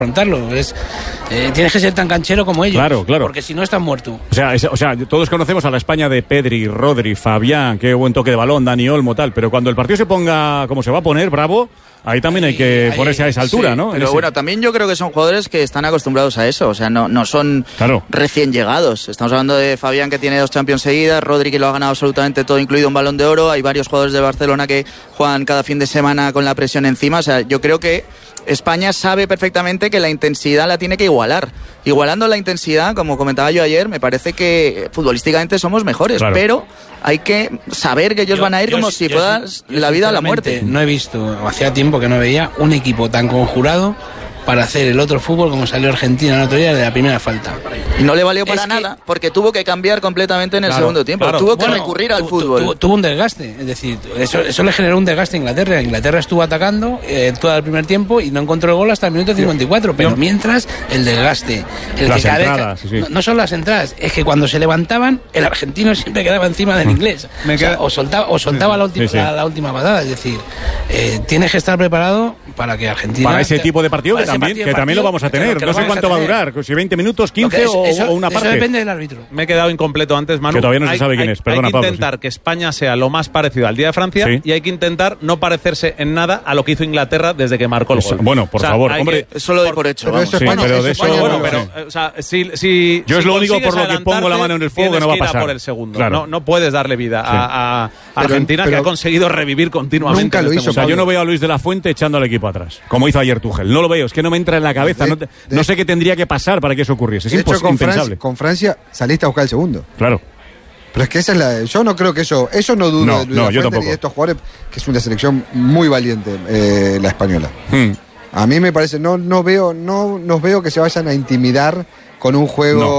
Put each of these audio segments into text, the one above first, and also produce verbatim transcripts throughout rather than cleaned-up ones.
afrontarlo. Es, eh, tienes que ser tan canchero como ellos. Claro, claro. Porque si no estás muerto. O sea, es, o sea, todos conocemos a la España de Pedri, Rodri, Fabián, qué buen toque de balón, Dani Olmo, tal. Pero cuando el partido se ponga como se va a poner, bravo, ahí también hay que ahí, ponerse a esa altura, sí, ¿no? Pero ese... bueno, también yo creo que son jugadores que están acostumbrados a eso. O sea, no, no son claro. recién llegados. Estamos hablando de Fabián, que tiene dos Champions seguidas, Rodri, que lo ha ganado absolutamente todo, incluido un Balón de Oro. Hay varios jugadores de Barcelona que juegan cada fin de semana con la presión encima. O sea, yo creo que España sabe perfectamente que la intensidad la tiene que igualar. Igualando la intensidad, como comentaba yo ayer, me parece que futbolísticamente somos mejores, claro. pero hay que saber que ellos yo, van a ir yo, como yo, si fuera la vida a la muerte. No he visto, hacía tiempo que no veía un equipo tan conjurado para hacer el otro fútbol como salió Argentina el otro día de la primera falta. Y no le valió para es nada, que... porque tuvo que cambiar completamente en el claro, segundo tiempo. Claro. Tuvo que bueno, recurrir al tu, fútbol. Tu, tu, tuvo un desgaste, es decir, eso, eso le generó un desgaste a Inglaterra. Inglaterra estuvo atacando eh, todo el primer tiempo y no encontró el gol hasta el minuto cincuenta y cuatro. Pero mientras, el desgaste. El las que cada entradas, vez, sí, sí. No, no son las entradas, es que cuando se levantaban, el argentino siempre quedaba encima del inglés. Me o, sea, queda... o soltaba, o soltaba sí, la, última, sí, sí. La, la última patada. Es decir, eh, tienes que estar preparado para que Argentina... Para ese tipo de partido que también, partido, que también lo vamos a tener. No sé cuánto va a durar, si veinte minutos, quince es, o, eso, o una eso parte. Eso depende del árbitro. Me he quedado incompleto antes, Manu. Que todavía no se hay, sabe quién hay, es. Perdona, hay que Pablo, intentar sí. que España sea lo más parecido al día de Francia sí. y hay que intentar no parecerse en nada a lo que hizo Inglaterra desde que marcó el eso, gol. bueno, por o sea, favor, hombre. Que, eso lo doy por hecho. Pero, eso sí, España, pero eso de eso, España, bueno, no, pero, sí. o sea, si, si, yo es si lo único por lo que pongo la mano en el fuego que no va a pasar. Por el segundo. Claro. No, no puedes darle vida sí. a, a pero, Argentina, pero, que ha conseguido revivir continuamente. Nunca lo este hizo. O sea, yo no veo a Luis de la Fuente echando al equipo atrás, como hizo ayer Tuchel. No lo veo, es que no me entra en la cabeza. De, no, te, de, no sé qué tendría que pasar para que eso ocurriese. Es de hecho, con impensable. Francia, con Francia saliste a buscar el segundo. Claro. Pero es que esa es la. Yo no creo que eso. Eso no dudo no, de Luis no, de yo Fuente tampoco. ni de estos jugadores, que es una selección muy valiente, eh, la española. Hmm. A mí me parece, no, no veo, no nos veo que se vayan a intimidar con un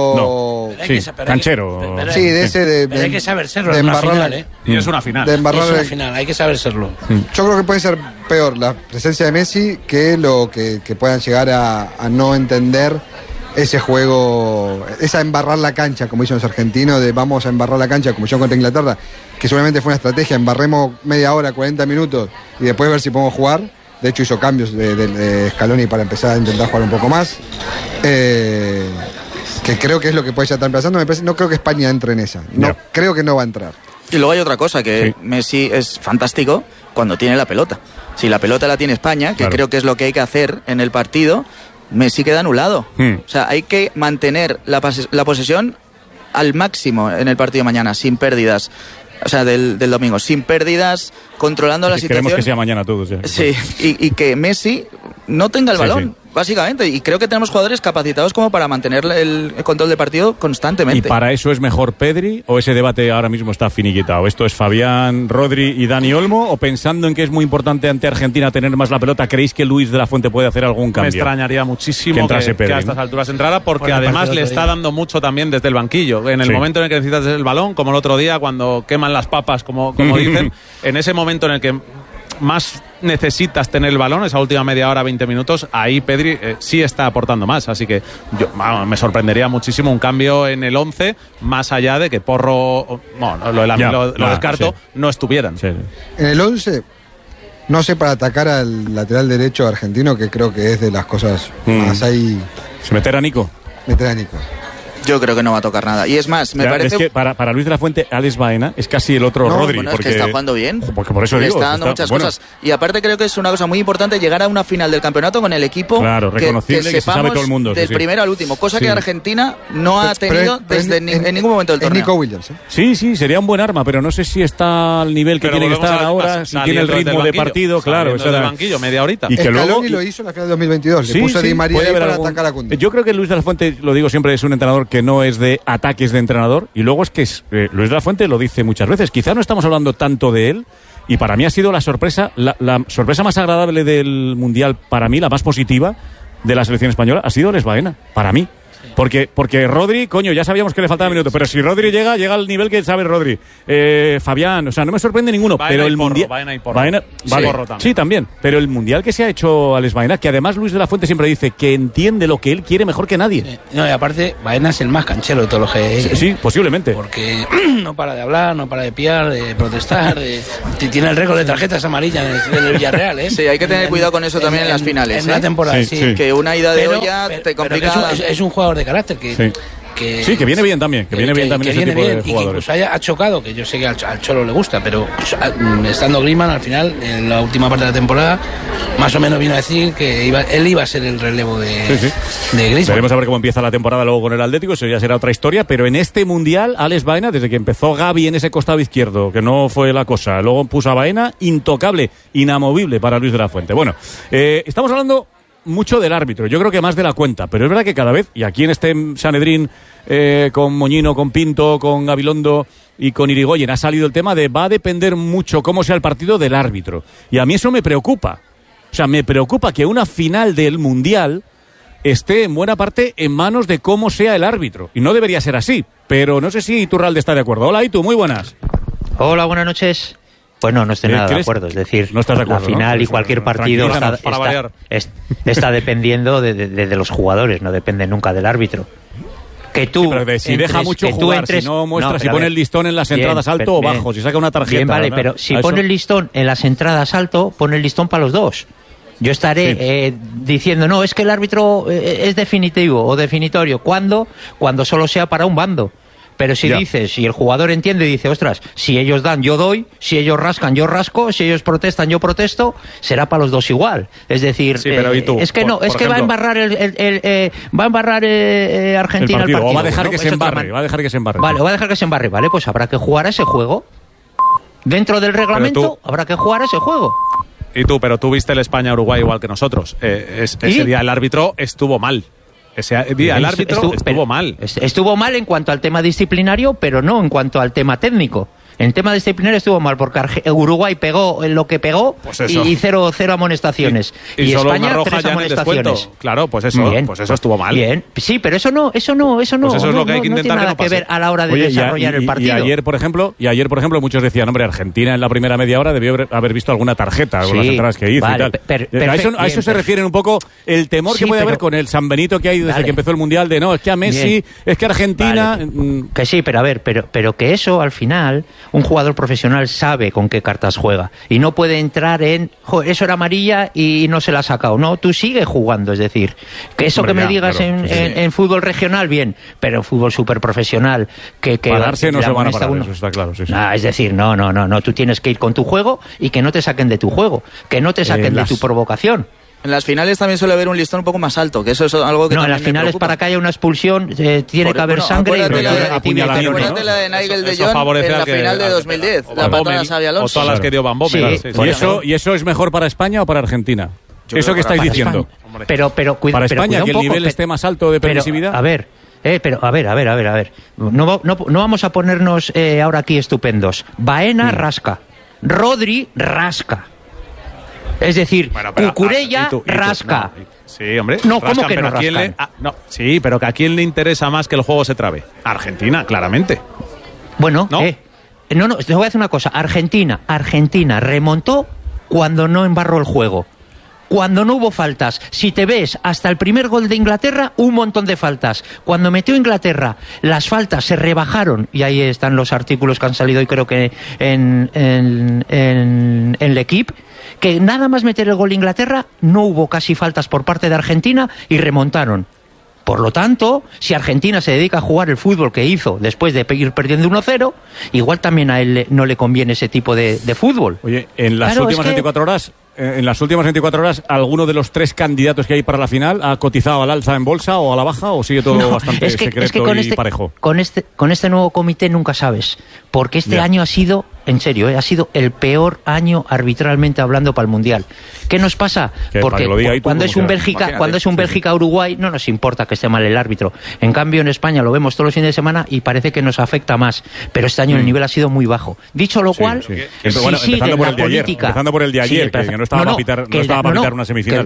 juego no, no. Sí, que, canchero. Pero, pero, sí, de ese de, pero hay que saber serlo de en una embarrar, final, ¿eh? Y es una final. De embarrar es una el, final, hay que saber serlo. Yo creo que puede ser peor la presencia de Messi que lo que, que puedan llegar a, a no entender ese juego, esa embarrar la cancha, como dicen los argentinos, de vamos a embarrar la cancha, como yo contra Inglaterra, que seguramente fue una estrategia, embarremos media hora, cuarenta minutos y después ver si podemos jugar. De hecho hizo cambios de, de, de Scaloni para empezar a intentar jugar un poco más. Eh, que creo que es lo que puede ya estar pasando. Me parece, no creo que España entre en esa. No, yeah. Creo que no va a entrar. Y luego hay otra cosa, que sí. Messi es fantástico cuando tiene la pelota. Si la pelota la tiene España, que claro. creo que es lo que hay que hacer en el partido, Messi queda anulado. Hmm. O sea, hay que mantener la, la posesión al máximo en el partido de mañana, sin pérdidas. O sea, del, del domingo, sin pérdidas, controlando la situación. Queremos que sea mañana todos. Ya. Sí, y, y que Messi no tenga el balón, sí, sí. básicamente. Y creo que tenemos jugadores capacitados como para mantener el control del partido constantemente. ¿Y para eso es mejor Pedri o ese debate ahora mismo está finiquitado? ¿Esto es Fabián, Rodri y Dani Olmo? ¿O pensando en que es muy importante ante Argentina tener más la pelota, creéis que Luis de la Fuente puede hacer algún cambio? Me extrañaría muchísimo que, que, Pedri, que a estas ¿no? alturas entrara, porque bueno, además le está dando mucho también desde el banquillo. En el sí. momento en el que necesitas el balón, como el otro día cuando queman las papas, como, como dicen, en ese momento en el que más necesitas tener el balón, esa última media hora, veinte minutos, ahí Pedri eh, sí está aportando más, así que yo bueno, me sorprendería muchísimo un cambio en el once, más allá de que Porro, bueno, lo, ya, lo, lo ya, descarto, sí. no estuvieran. Sí. En el once, no sé, para atacar al lateral derecho argentino, que creo que es de las cosas mm. más ahí... ¿Se meter a Nico? Meter a Nico. Yo creo que no va a tocar nada. Y es más, me ya, parece... Es que para, para Luis de la Fuente, Alex Baena es casi el otro no, Rodri. Bueno, porque es que está jugando bien. Porque por eso Le digo. está dando está, muchas bueno. cosas. Y aparte creo que es una cosa muy importante llegar a una final del campeonato con el equipo claro, que, reconocible, que, que se sabe todo el mundo. del sí, primero al último. Cosa sí. que Argentina no ha pero, tenido pero, desde en, ni, en, en ningún momento del torneo. Nico Williams, ¿eh? Sí, sí, sería un buen arma, pero no sé si está al nivel que pero tiene que estar a, ahora, si tiene el ritmo de partido, claro. Desde el banquillo, media horita. Y que Scaloni luego, lo hizo en la final de dos mil veintidós. Sí, Le puso sí, a Di María ahí para algún... atacar a Koundé. Yo creo que Luis de la Fuente, lo digo siempre, es un entrenador que no es de ataques de entrenador. Y luego es que es, eh, Luis de la Fuente lo dice muchas veces. Quizás no estamos hablando tanto de él. Y para mí ha sido la sorpresa, la, la sorpresa más agradable del Mundial, para mí, la más positiva de la selección española, ha sido Alex Baena. Para mí. Porque, porque Rodri, coño, ya sabíamos que le faltaba minutos, pero si Rodri llega, llega al nivel que sabe Rodri. Eh, Fabián, o sea, no me sorprende ninguno, Baena pero el porro, mundial. Baena y porro. Baena, vale. Porro también. Sí, también. Pero el mundial que se ha hecho Alex Baena, que además Luis de la Fuente siempre dice que entiende lo que él quiere mejor que nadie. Eh, no, y aparte, Baena es el más canchero de todos los que. Sí, sí, posiblemente. Porque no para de hablar, no para de piar, de protestar. De, tiene el récord de tarjetas amarillas en el, en el Villarreal, ¿eh? Sí, hay que tener en, cuidado con eso en, también en, en las finales. En ¿eh? una temporada, sí, sí. sí. Que una ida de pero, olla pero, te complica. Pero que es, un, es, es un jugador de carácter que. Sí. Que, sí, que viene bien también, que viene bien también que ese viene tipo bien, de y que jugadores. incluso haya ha chocado, que yo sé que al, al Cholo le gusta, pero estando Griezmann al final, en la última parte de la temporada, más o menos vino a decir que iba, él iba a ser el relevo de, sí, sí. de Griezmann. Veremos a ver cómo empieza la temporada luego con el Atlético, eso ya será otra historia, pero en este Mundial, Alex Baena, desde que empezó Gavi en ese costado izquierdo, que no fue la cosa, luego puso a Baena, intocable, inamovible para Luis de la Fuente. Bueno, eh, estamos hablando mucho del árbitro, yo creo que más de la cuenta, pero es verdad que cada vez, y aquí en este Sanedrín, eh, con Moñino, con Pinto, con Gabilondo y con Irigoyen, ha salido el tema de va a depender mucho cómo sea el partido del árbitro. Y a mí eso me preocupa. O sea, me preocupa que una final del Mundial esté en buena parte en manos de cómo sea el árbitro. Y no debería ser así, pero no sé si Iturralde está de acuerdo. Hola, Itu, muy buenas. Hola, buenas noches. Pues no, no estoy nada de acuerdo. Es decir, no estás de acuerdo, la final ¿no? y cualquier partido está, para está, está dependiendo de, de, de los jugadores, no depende nunca del árbitro. Que tú sí, pero de, si entres, deja mucho que jugar, entres, si no muestra, no, si pone el listón en las bien, entradas alto bien, o bajo, si saca una tarjeta. Bien, vale, ¿no? pero si eso... pone el listón en las entradas alto, pone el listón para los dos. Yo estaré sí. eh, diciendo, no, es que el árbitro eh, es definitivo o definitorio. ¿Cuándo? Cuando solo sea para un bando. Pero si ya. dices, si el jugador entiende y dice, ostras, si ellos dan, yo doy, si ellos rascan, yo rasco, si ellos protestan, yo protesto, será para los dos igual. Es decir, sí, pero, eh, tú, es que por, no, por es que ejemplo, va a embarrar el, el, el eh, va a embarrar eh, Argentina el partido, el partido. O va a dejar ¿no? que se embarre, va a dejar que se embarre. Vale, o va a dejar que se embarre, vale, pues habrá que jugar a ese juego. Dentro del reglamento tú, habrá que jugar a ese juego. Y tú, pero tú viste el España-Uruguay igual que nosotros. Eh, es, ese día el árbitro estuvo mal. Ese día el árbitro estuvo, estuvo mal. Estuvo mal en cuanto al tema disciplinario, pero no en cuanto al tema técnico. En tema disciplinario estuvo mal porque Uruguay pegó en lo que pegó pues eso. y cero, cero amonestaciones. Y, y, y España una roja tres ya amonestaciones. Claro, pues eso, bien, pues eso estuvo mal. Bien, sí, pero eso no, eso no, eso no. Pues eso es no, lo que hay que no, intentar no tiene nada que, no que ver a la hora de Oye, desarrollar y, el partido. Y ayer, por ejemplo, y ayer, por ejemplo, muchos decían, hombre, Argentina en la primera media hora debió haber visto alguna tarjeta sí, con las entradas que hizo vale, y tal. Per, per, a eso, a eso bien, se refiere un poco el temor sí, que puede pero, haber con el San Benito que hay desde vale. que empezó el Mundial de no, es que a Messi, bien. es que Argentina... Vale, que, que sí, pero a ver, pero, pero que eso al final, un jugador profesional sabe con qué cartas juega y no puede entrar en joder, eso era amarilla y no se la ha sacado. No, tú sigues jugando, es decir, que eso Hombre, que me ya, digas claro, en, sí, en, sí. en fútbol regional, bien, pero en fútbol súper profesional que, que pararse no se van a parar, uno, eso está claro. Sí, sí. Nah, es decir, no, no, no, no, tú tienes que ir con tu juego y que no te saquen de tu juego, que no te saquen eh, las... de tu provocación. En las finales también suele haber un listón un poco más alto, que eso es algo que no, en las finales preocupa. para que haya una expulsión eh, tiene Por, que haber bueno, sangre y acuérdate, la, de, acuérdate ¿no? la de Nigel de Jong en la que, final de dos mil diez, la patada de Xabi Alonso. O todas las que dio Van Bommel. Sí, sí, ¿Y, eso, ¿Y eso es mejor para España o para Argentina? Yo eso que estáis para diciendo. España. Pero, pero, cuida, para pero España, que el poco, nivel pero, esté más alto de permisividad. Pero, a ver, eh, pero a ver, a ver, a ver, a ver. No, no, no vamos a ponernos eh, ahora aquí estupendos. Baena mm. rasca. Rodri rasca. Es decir, bueno, pero, Cucurella ah, y tú, y tú, rasca. No, sí, hombre. No, rascan, ¿cómo que pero no a quién le, ah, no, sí, pero que a quién le interesa más que el juego se trabe. Argentina, claramente. Bueno, ¿no? Eh, no, no, te voy a decir una cosa. Argentina, Argentina remontó cuando no embarró el juego. Cuando no hubo faltas. Si te ves, hasta el primer gol de Inglaterra, un montón de faltas. Cuando metió Inglaterra, las faltas se rebajaron, y ahí están los artículos que han salido y creo que en, en, en, en L'Equipe, que nada más meter el gol de Inglaterra, no hubo casi faltas por parte de Argentina y remontaron. Por lo tanto, si Argentina se dedica a jugar el fútbol que hizo después de ir perdiendo uno cero, igual también a él no le conviene ese tipo de, de fútbol. Oye, en las claro, últimas es que... veinticuatro horas... En las últimas veinticuatro horas, ¿alguno de los tres candidatos que hay para la final ha cotizado al alza en bolsa o a la baja o sigue todo no, bastante es que, secreto es que con y este, parejo? Con este, con este nuevo comité nunca sabes, porque este ya. año ha sido, en serio, ¿eh? ha sido el peor año arbitralmente hablando para el Mundial. ¿Qué nos pasa? Que porque tú, cuando, es un Bélgica, cuando es un Bélgica-Uruguay no nos importa que esté mal el árbitro. En cambio, en España lo vemos todos los fines de semana y parece que nos afecta más. Pero este año mm. el nivel ha sido muy bajo. Dicho lo cual, sí, sí. Si bueno, sigue empezando, por el de política, ayer, empezando por el de ayer, sí, que, que no estaba no, no, para pitar, no estaba para pitar no, una semifinal. Que,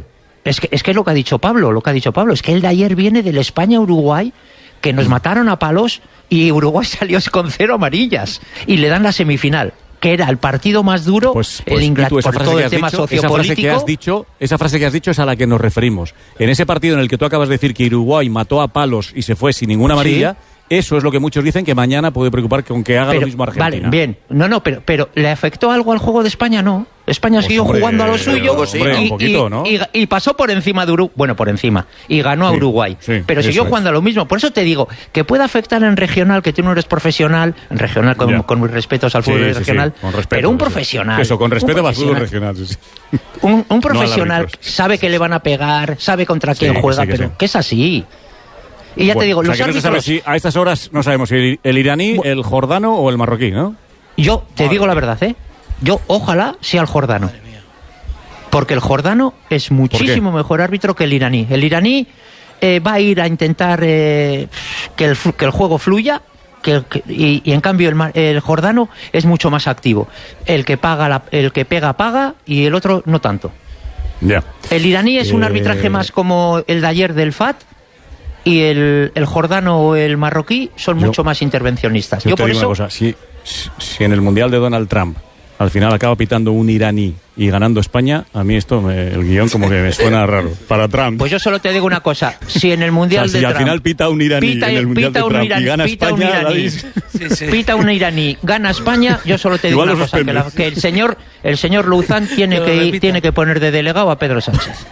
es que, es que es lo que ha dicho Pablo, lo que ha dicho Pablo, es que el de ayer viene del España-Uruguay, que nos mataron a palos y Uruguay salió con cero amarillas y le dan la semifinal, que era el partido más duro, pues, pues, el Inglaterra, por todo el tema dicho, sociopolítico. Esa frase que has dicho, esa frase que has dicho es a la que nos referimos. En ese partido en el que tú acabas de decir que Uruguay mató a palos y se fue sin ninguna amarilla, ¿sí? Eso es lo que muchos dicen que mañana puede preocupar con que haga pero, lo mismo Argentina. Vale, bien. No, no, pero, pero ¿le afectó algo al juego de España? No. España pues siguió hombre, jugando a lo suyo sí, hombre, y, un poquito, y, ¿no? y, y pasó por encima de Uruguay. Bueno, por encima. Y ganó sí, a Uruguay. Sí, pero siguió jugando es. a lo mismo. Por eso te digo que puede afectar en regional, que tú no eres profesional, en regional con, con mis respetos al fútbol sí, regional, sí, sí. Respeto, pero un profesional. Eso, con respeto al fútbol regional. Sí, sí. Un, un profesional no sabe que le van a pegar, sabe contra quién sí, juega, que sí, que pero sí. que es así. Y ya bueno, te digo, o sea, los que árbitros... no se sabe si a estas horas no sabemos si el, el iraní, bueno, el jordano o el marroquí, ¿no? Yo te Madre digo la verdad, ¿eh? Yo ojalá sea el jordano. Porque el jordano es muchísimo mejor árbitro que el iraní. El iraní eh, va a ir a intentar eh, que, el, que el juego fluya, que, que, y, y en cambio el, el jordano es mucho más activo. El que paga, la, el que pega paga y el otro no tanto. Ya. El iraní es eh... un arbitraje más como el de ayer del F A T. Y el, el jordano o el marroquí son yo, mucho más intervencionistas. Yo, yo te por digo eso... una cosa, si, si en el Mundial de Donald Trump al final acaba pitando un iraní y ganando España, a mí esto, me, el guión como que me suena raro. Para Trump. Pues yo solo te digo una cosa, si en el Mundial o sea, si de al Trump... final pita un iraní pita, en el Mundial de Trump iraní, y gana pita España... Un iraní, sí, sí. Pita un iraní, gana España, yo solo te digo Igual una cosa, que, la, que el señor el señor Luzán tiene que, tiene que poner de delegado a Pedro Sánchez.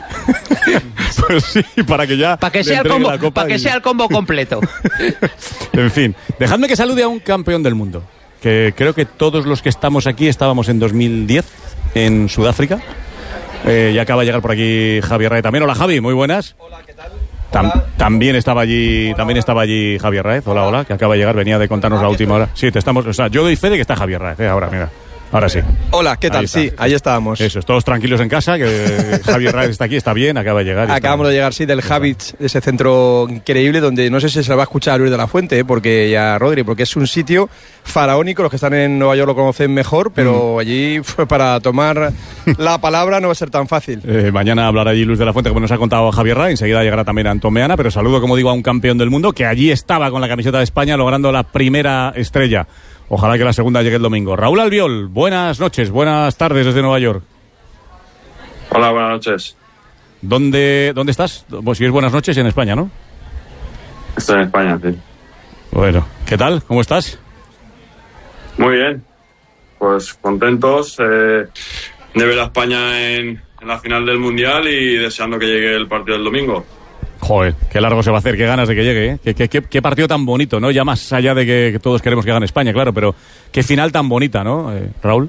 Pues sí, para que ya... Para que, sea el, combo, para que y... sea el combo completo. En fin, dejadme que salude a un campeón del mundo, que creo que todos los que estamos aquí estábamos en dos mil diez en Sudáfrica. Eh, ya acaba de llegar por aquí Javier Raez también. Hola, Javi, muy buenas. Hola, ¿qué tal? Tam, también estaba allí también estaba allí Javier Raez. Hola, hola, que acaba de llegar, venía de contarnos la última hora. Sí, te estamos, o sea, yo doy fe de que está Javier Raez, eh, ahora, mira. Ahora sí. Hola, ¿qué tal? Ahí sí, ahí estábamos. Eso, todos tranquilos en casa, que Javier Raez está aquí, está bien, acaba de llegar. Acabamos está... de llegar, sí, del Habits, ese centro increíble donde no sé si se lo va a escuchar a Luis de la Fuente, ¿eh? porque ya Rodri, porque es un sitio faraónico, los que están en Nueva York lo conocen mejor, pero mm. allí fue para tomar la palabra no va a ser tan fácil. Eh, mañana hablará allí Luis de la Fuente, como nos ha contado Javier Raez, enseguida llegará también Antón Meana, pero saludo, como digo, a un campeón del mundo que allí estaba con la camiseta de España logrando la primera estrella. Ojalá que la segunda llegue el domingo. Raúl Albiol, buenas noches, buenas tardes desde Nueva York. Hola, buenas noches. ¿Dónde, dónde estás? Pues si es buenas noches, en España, ¿no? Estoy en España, sí. Bueno, ¿qué tal? ¿Cómo estás? Muy bien. Pues contentos eh, de ver a España en, en la final del Mundial y deseando que llegue el partido del domingo. Joder, qué largo se va a hacer, qué ganas de que llegue, ¿eh? Qué, qué, qué, qué partido tan bonito, ¿no? Ya más allá de que, que todos queremos que gane España, claro, pero qué final tan bonita, ¿no, eh, Raúl?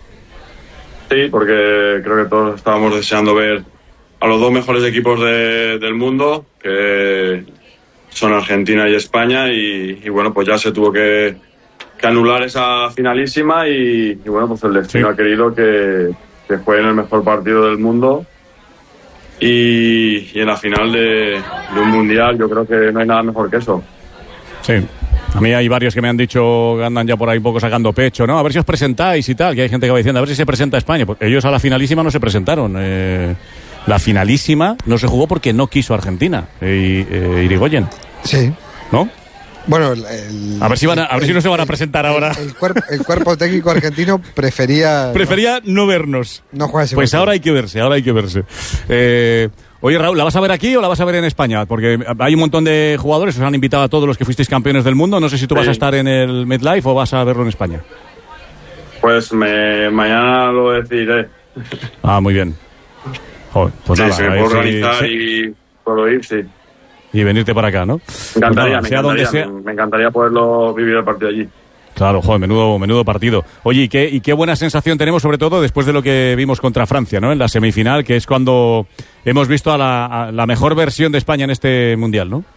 Sí, porque creo que todos estábamos deseando ver a los dos mejores equipos de, del mundo, que son Argentina y España, y, y bueno, pues ya se tuvo que, que anular esa finalísima y, y bueno, pues el destino sí. ha querido que, que jueguen el mejor partido del mundo. Y, y en la final de, de un mundial yo creo que no hay nada mejor que eso. Sí, a mí hay varios que me han dicho que andan ya por ahí un poco sacando pecho, ¿no? A ver si os presentáis y tal, que hay gente que va diciendo a ver si se presenta España. Pues ellos a la finalísima no se presentaron. Eh, la finalísima no se jugó porque no quiso Argentina, eh, eh, Irigoyen. Sí. ¿No? Bueno, el, el, a ver si van a, a ver el, si no se van a presentar el, ahora. El, el, cuerpo, el cuerpo técnico argentino prefería prefería no, no vernos. No juega ese Pues partido. ahora hay que verse, ahora hay que verse. Eh, oye, Raúl, ¿la vas a ver aquí o la vas a ver en España? Porque hay un montón de jugadores, os han invitado a todos los que fuisteis campeones del mundo. No sé si tú sí. vas a estar en el MetLife o vas a verlo en España. Pues me, mañana lo decidiré. Ah, muy bien. Joder, pues sí, nada, si me puedo organizar sí. y puedo ir, sí. Y venirte para acá, ¿no? Me encantaría, pues me, nada, encantaría sea... me encantaría poderlo vivir el partido allí. Claro, joder, menudo, menudo partido. Oye, ¿y qué, y qué buena sensación tenemos, sobre todo después de lo que vimos contra Francia, ¿no? En la semifinal, que es cuando hemos visto a la, a la mejor versión de España en este Mundial, ¿no?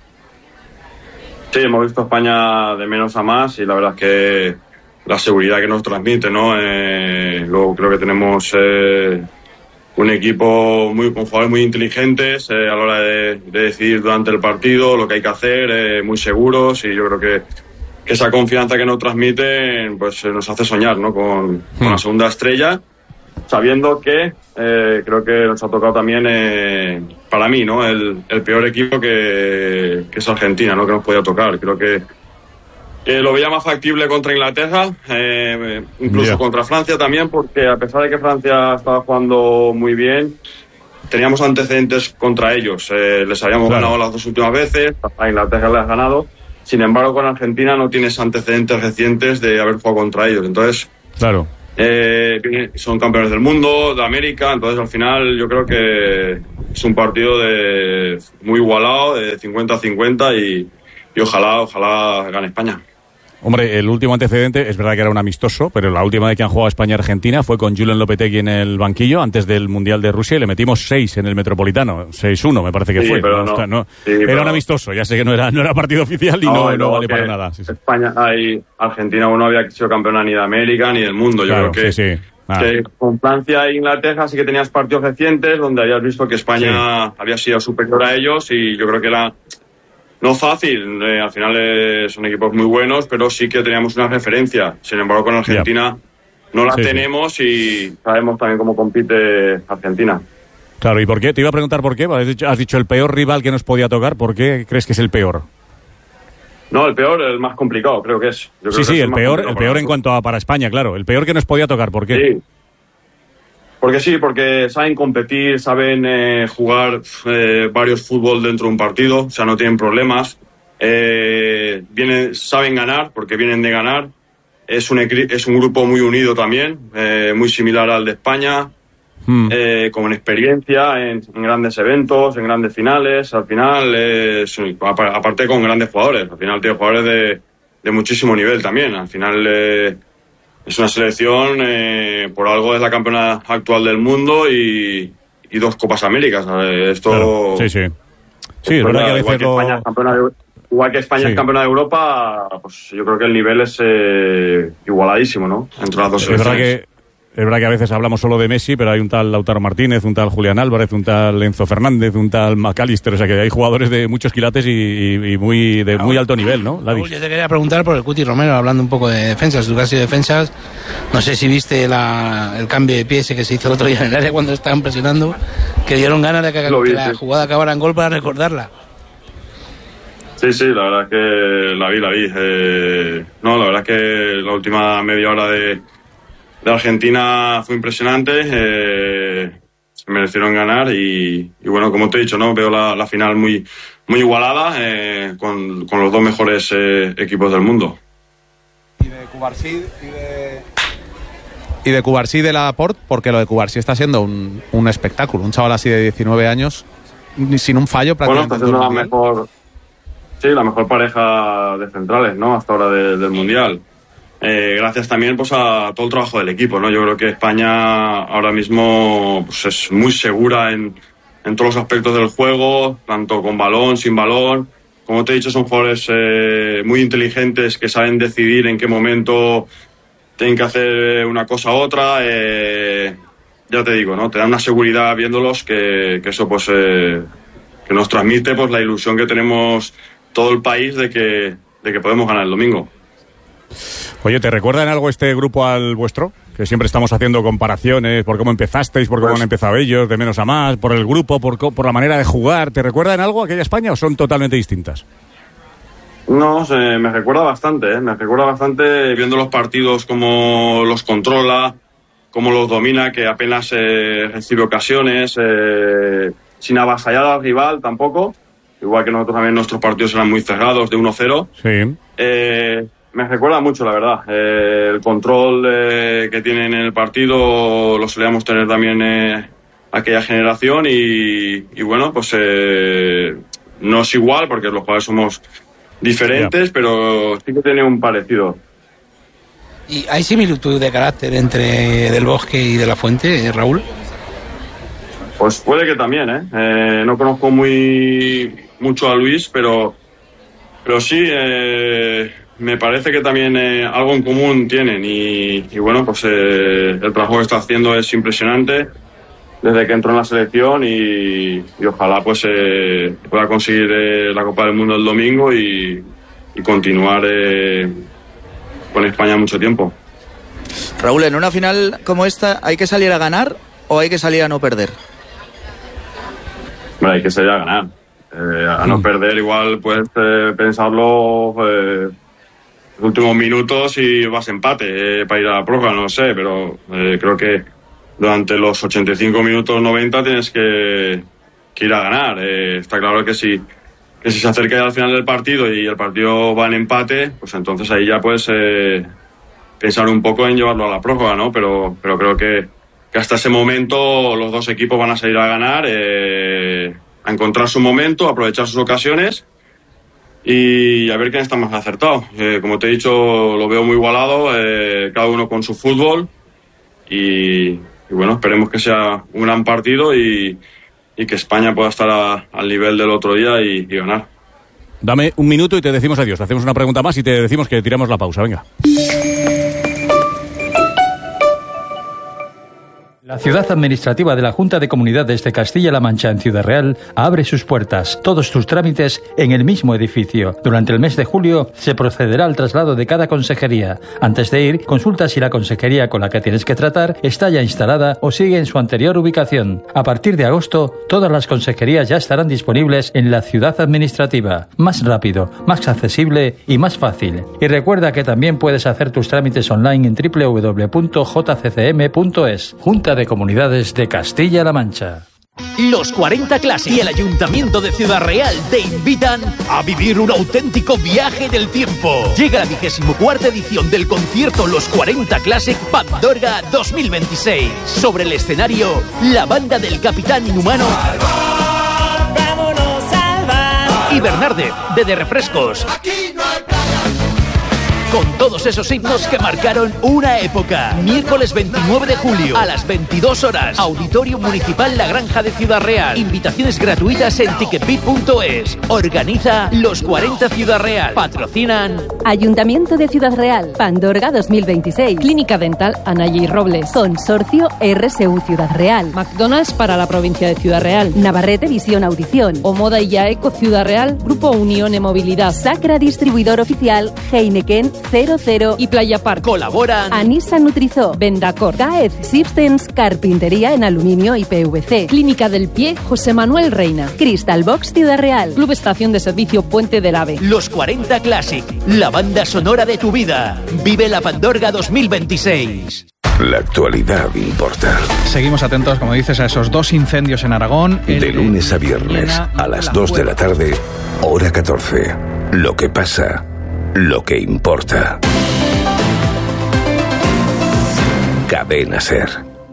Sí, hemos visto a España de menos a más y la verdad es que la seguridad que nos transmite, ¿no? Eh, luego creo que tenemos... Eh, un equipo muy con jugadores muy inteligentes eh, a la hora de, de decidir durante el partido lo que hay que hacer, eh, muy seguros, y yo creo que, que esa confianza que nos transmiten pues nos hace soñar, ¿no? con, hmm. con la segunda estrella sabiendo que eh, creo que nos ha tocado también, eh, para mí, ¿no? El, el peor equipo que, que es Argentina, ¿no? Que nos podía tocar. Creo que, que lo veía más factible contra Inglaterra, eh, incluso yeah. contra Francia también, porque a pesar de que Francia estaba jugando muy bien, teníamos antecedentes contra ellos. Eh, les habíamos claro. ganado las dos últimas veces, a Inglaterra les has ganado. Sin embargo, con Argentina no tienes antecedentes recientes de haber jugado contra ellos. Entonces, claro. Eh, son campeones del mundo, de América, entonces al final yo creo que es un partido de muy igualado, de cincuenta a cincuenta y, y ojalá, ojalá gane España. Hombre, el último antecedente, es verdad que era un amistoso, pero la última vez que han jugado España-Argentina fue con Julen Lopetegui en el banquillo antes del Mundial de Rusia y le metimos seis en el Metropolitano, seis uno me parece que sí, fue. Pero no, no, no, sí, era pero... un amistoso, ya sé que no era, no era partido oficial y no, no, no vale para nada. Sí, sí. España, hay, Argentina no había sido campeona ni de América ni del mundo, yo claro, creo que... Sí, sí. Ah. Que con Francia e Inglaterra sí que tenías partidos recientes donde habías visto que España sí. había sido superior a ellos y yo creo que era no fácil, eh, al final eh, son equipos muy buenos, pero sí que teníamos una referencia. Sin embargo, con Argentina yeah. no la sí, tenemos sí. y sabemos también cómo compite Argentina. Claro, ¿y por qué? Te iba a preguntar por qué. Has dicho, has dicho el peor rival que nos podía tocar. ¿Por qué crees que es el peor? No, el peor, el más complicado, creo que es. Yo creo sí, sí, que es el, el peor, el peor en cuanto a para España, claro. El peor que nos podía tocar, ¿por qué? Sí. Porque sí, porque saben competir, saben eh, jugar eh, varios fútbol dentro de un partido, o sea, no tienen problemas. Eh, vienen, saben ganar, porque vienen de ganar. Es un, es un grupo muy unido también, eh, muy similar al de España, hmm. eh, con experiencia en, en grandes eventos, en grandes finales. Al final, eh, aparte con grandes jugadores, al final tiene jugadores de, de muchísimo nivel también. Al final... Eh, Es una selección, eh, por algo es la campeona actual del mundo y, y dos Copas Américas. Esto, claro, sí, sí. Sí, es verdad que a veces igual, que lo... España es campeona de, igual que España sí. es campeona de Europa, pues yo creo que el nivel es eh, igualadísimo, ¿no? Entre las dos es selecciones. Verdad que... Es verdad que a veces hablamos solo de Messi, pero hay un tal Lautaro Martínez, un tal Julián Álvarez, un tal Enzo Fernández, un tal McAllister, o sea que hay jugadores de muchos quilates y, y, y muy de muy alto nivel, ¿no? Raúl, yo te quería preguntar por el Cuti Romero, hablando un poco de defensas, tú que has sido defensas, no sé si viste la, el cambio de pie ese que se hizo el otro día en el área cuando estaban presionando, que dieron ganas de que, vi, que la sí. jugada acabara en gol para recordarla. Sí, sí, la verdad es que la vi, la vi. Eh, no, la verdad es que la última media hora de... de Argentina fue impresionante, eh, se merecieron ganar y, y bueno, como te he dicho, no veo la, la final muy muy igualada eh, con, con los dos mejores eh, equipos del mundo. Y de Cubarsí y de y de Cubarsí de Laporte, porque lo de Cubarsí está siendo un, un espectáculo, un chaval así de diecinueve años sin un fallo prácticamente. Bueno, está siendo la mejor, sí, la mejor pareja de centrales, ¿no? Hasta ahora de, del mundial. Eh, gracias también pues a todo el trabajo del equipo, ¿no? Yo creo que España ahora mismo pues, es muy segura en, en todos los aspectos del juego, tanto con balón, sin balón. Como te he dicho, son jugadores eh, muy inteligentes que saben decidir en qué momento tienen que hacer una cosa u otra. Eh, ya te digo, ¿no? Te dan una seguridad viéndolos que, que eso pues eh, que nos transmite pues la ilusión que tenemos todo el país de que, de que podemos ganar el domingo. Oye, ¿te recuerda en algo este grupo al vuestro? Que siempre estamos haciendo comparaciones por cómo empezasteis, por cómo pues, han empezado ellos, de menos a más, por el grupo, por, por la manera de jugar. ¿Te recuerda en algo aquella España o son totalmente distintas? No, se, me recuerda bastante, ¿eh? Me recuerda bastante viendo los partidos, cómo los controla, cómo los domina, que apenas eh, recibe ocasiones, eh, sin avasallar al rival tampoco. Igual que nosotros también nuestros partidos eran muy cerrados, de uno cero. Sí. Eh... Me recuerda mucho, la verdad. Eh, el control eh, que tienen en el partido lo solíamos tener también eh, aquella generación y, y bueno, pues eh, no es igual porque los jugadores somos diferentes, yeah. pero sí que tiene un parecido. ¿Y hay similitud de carácter entre Del Bosque y De la Fuente, Raúl? Pues puede que también, ¿eh? eh no conozco muy mucho a Luis, pero, pero sí... Eh, me parece que también eh, algo en común tienen y, y bueno, pues eh, el trabajo que está haciendo es impresionante desde que entró en la selección y, y ojalá pues eh, pueda conseguir eh, la Copa del Mundo el domingo y, y continuar eh, con España mucho tiempo. Raúl, en una final como esta, ¿hay que salir a ganar o hay que salir a no perder? Bueno, hay que salir a ganar. Eh, a no perder, igual puedes eh, pensarlo eh, los últimos minutos y vas empate eh, para ir a la prórroga, no lo sé, pero eh, creo que durante los ochenta y cinco minutos noventa tienes que, que ir a ganar. Eh, está claro que si, que si se acerca al final del partido y el partido va en empate, pues entonces ahí ya puedes eh, pensar un poco en llevarlo a la prórroga, ¿no? Pero, pero creo que, que hasta ese momento los dos equipos van a salir a ganar, eh, a encontrar su momento, a aprovechar sus ocasiones y a ver quién está más acertado. Eh, como te he dicho, lo veo muy igualado, eh, cada uno con su fútbol y, y bueno, esperemos que sea un gran partido y, y que España pueda estar a, al nivel del otro día y, y ganar. Dame un minuto y te decimos adiós. Te hacemos una pregunta más y te decimos que tiramos la pausa. Venga. La ciudad administrativa de la Junta de Comunidades de Castilla-La Mancha en Ciudad Real abre sus puertas, todos tus trámites en el mismo edificio. Durante el mes de julio se procederá al traslado de cada consejería. Antes de ir, consulta si la consejería con la que tienes que tratar está ya instalada o sigue en su anterior ubicación. A partir de agosto, todas las consejerías ya estarán disponibles en la ciudad administrativa. Más rápido, más accesible y más fácil. Y recuerda que también puedes hacer tus trámites online en doble u doble u doble u punto j c c m punto es. Junta de Comunidades de Castilla-La Mancha. Los cuarenta Classic y el Ayuntamiento de Ciudad Real te invitan a vivir un auténtico viaje del tiempo. Llega la vigésimo cuarta edición del concierto Los cuarenta Classic Pandorga dos mil veintiséis. Sobre el escenario, la banda del Capitán Inhumano y Bernarde de De Refrescos. Con todos esos himnos que marcaron una época. Miércoles veintinueve de julio a las veintidós horas. Auditorio Municipal La Granja de Ciudad Real. Invitaciones gratuitas en ticketbit punto es. Organiza Los cuarenta Ciudad Real. Patrocinan Ayuntamiento de Ciudad Real. Pandorga dos mil veintiséis. Clínica Dental Anaya y Robles. Consorcio R S U Ciudad Real. McDonald's para la provincia de Ciudad Real. Navarrete Visión Audición. Omoda y Yaeco Ciudad Real. Grupo Unión Movilidad. Sacra Distribuidor Oficial. Heineken cero cero y Playa Park. Colaboran Anisa Nutrizó, Vendacor, Caez Systems, Carpintería en aluminio y P V C, Clínica del Pie José Manuel Reina, Crystal Box Ciudad Real, Club Estación de Servicio Puente del Ave. Los cuarenta Classic, la banda sonora de tu vida. Vive la Pandorga dos mil veintiséis. La actualidad importa. Seguimos atentos, como dices, a esos dos incendios en Aragón. De lunes a viernes a las dos de la tarde, hora catorce. Lo que pasa, lo que importa. Cadena SER.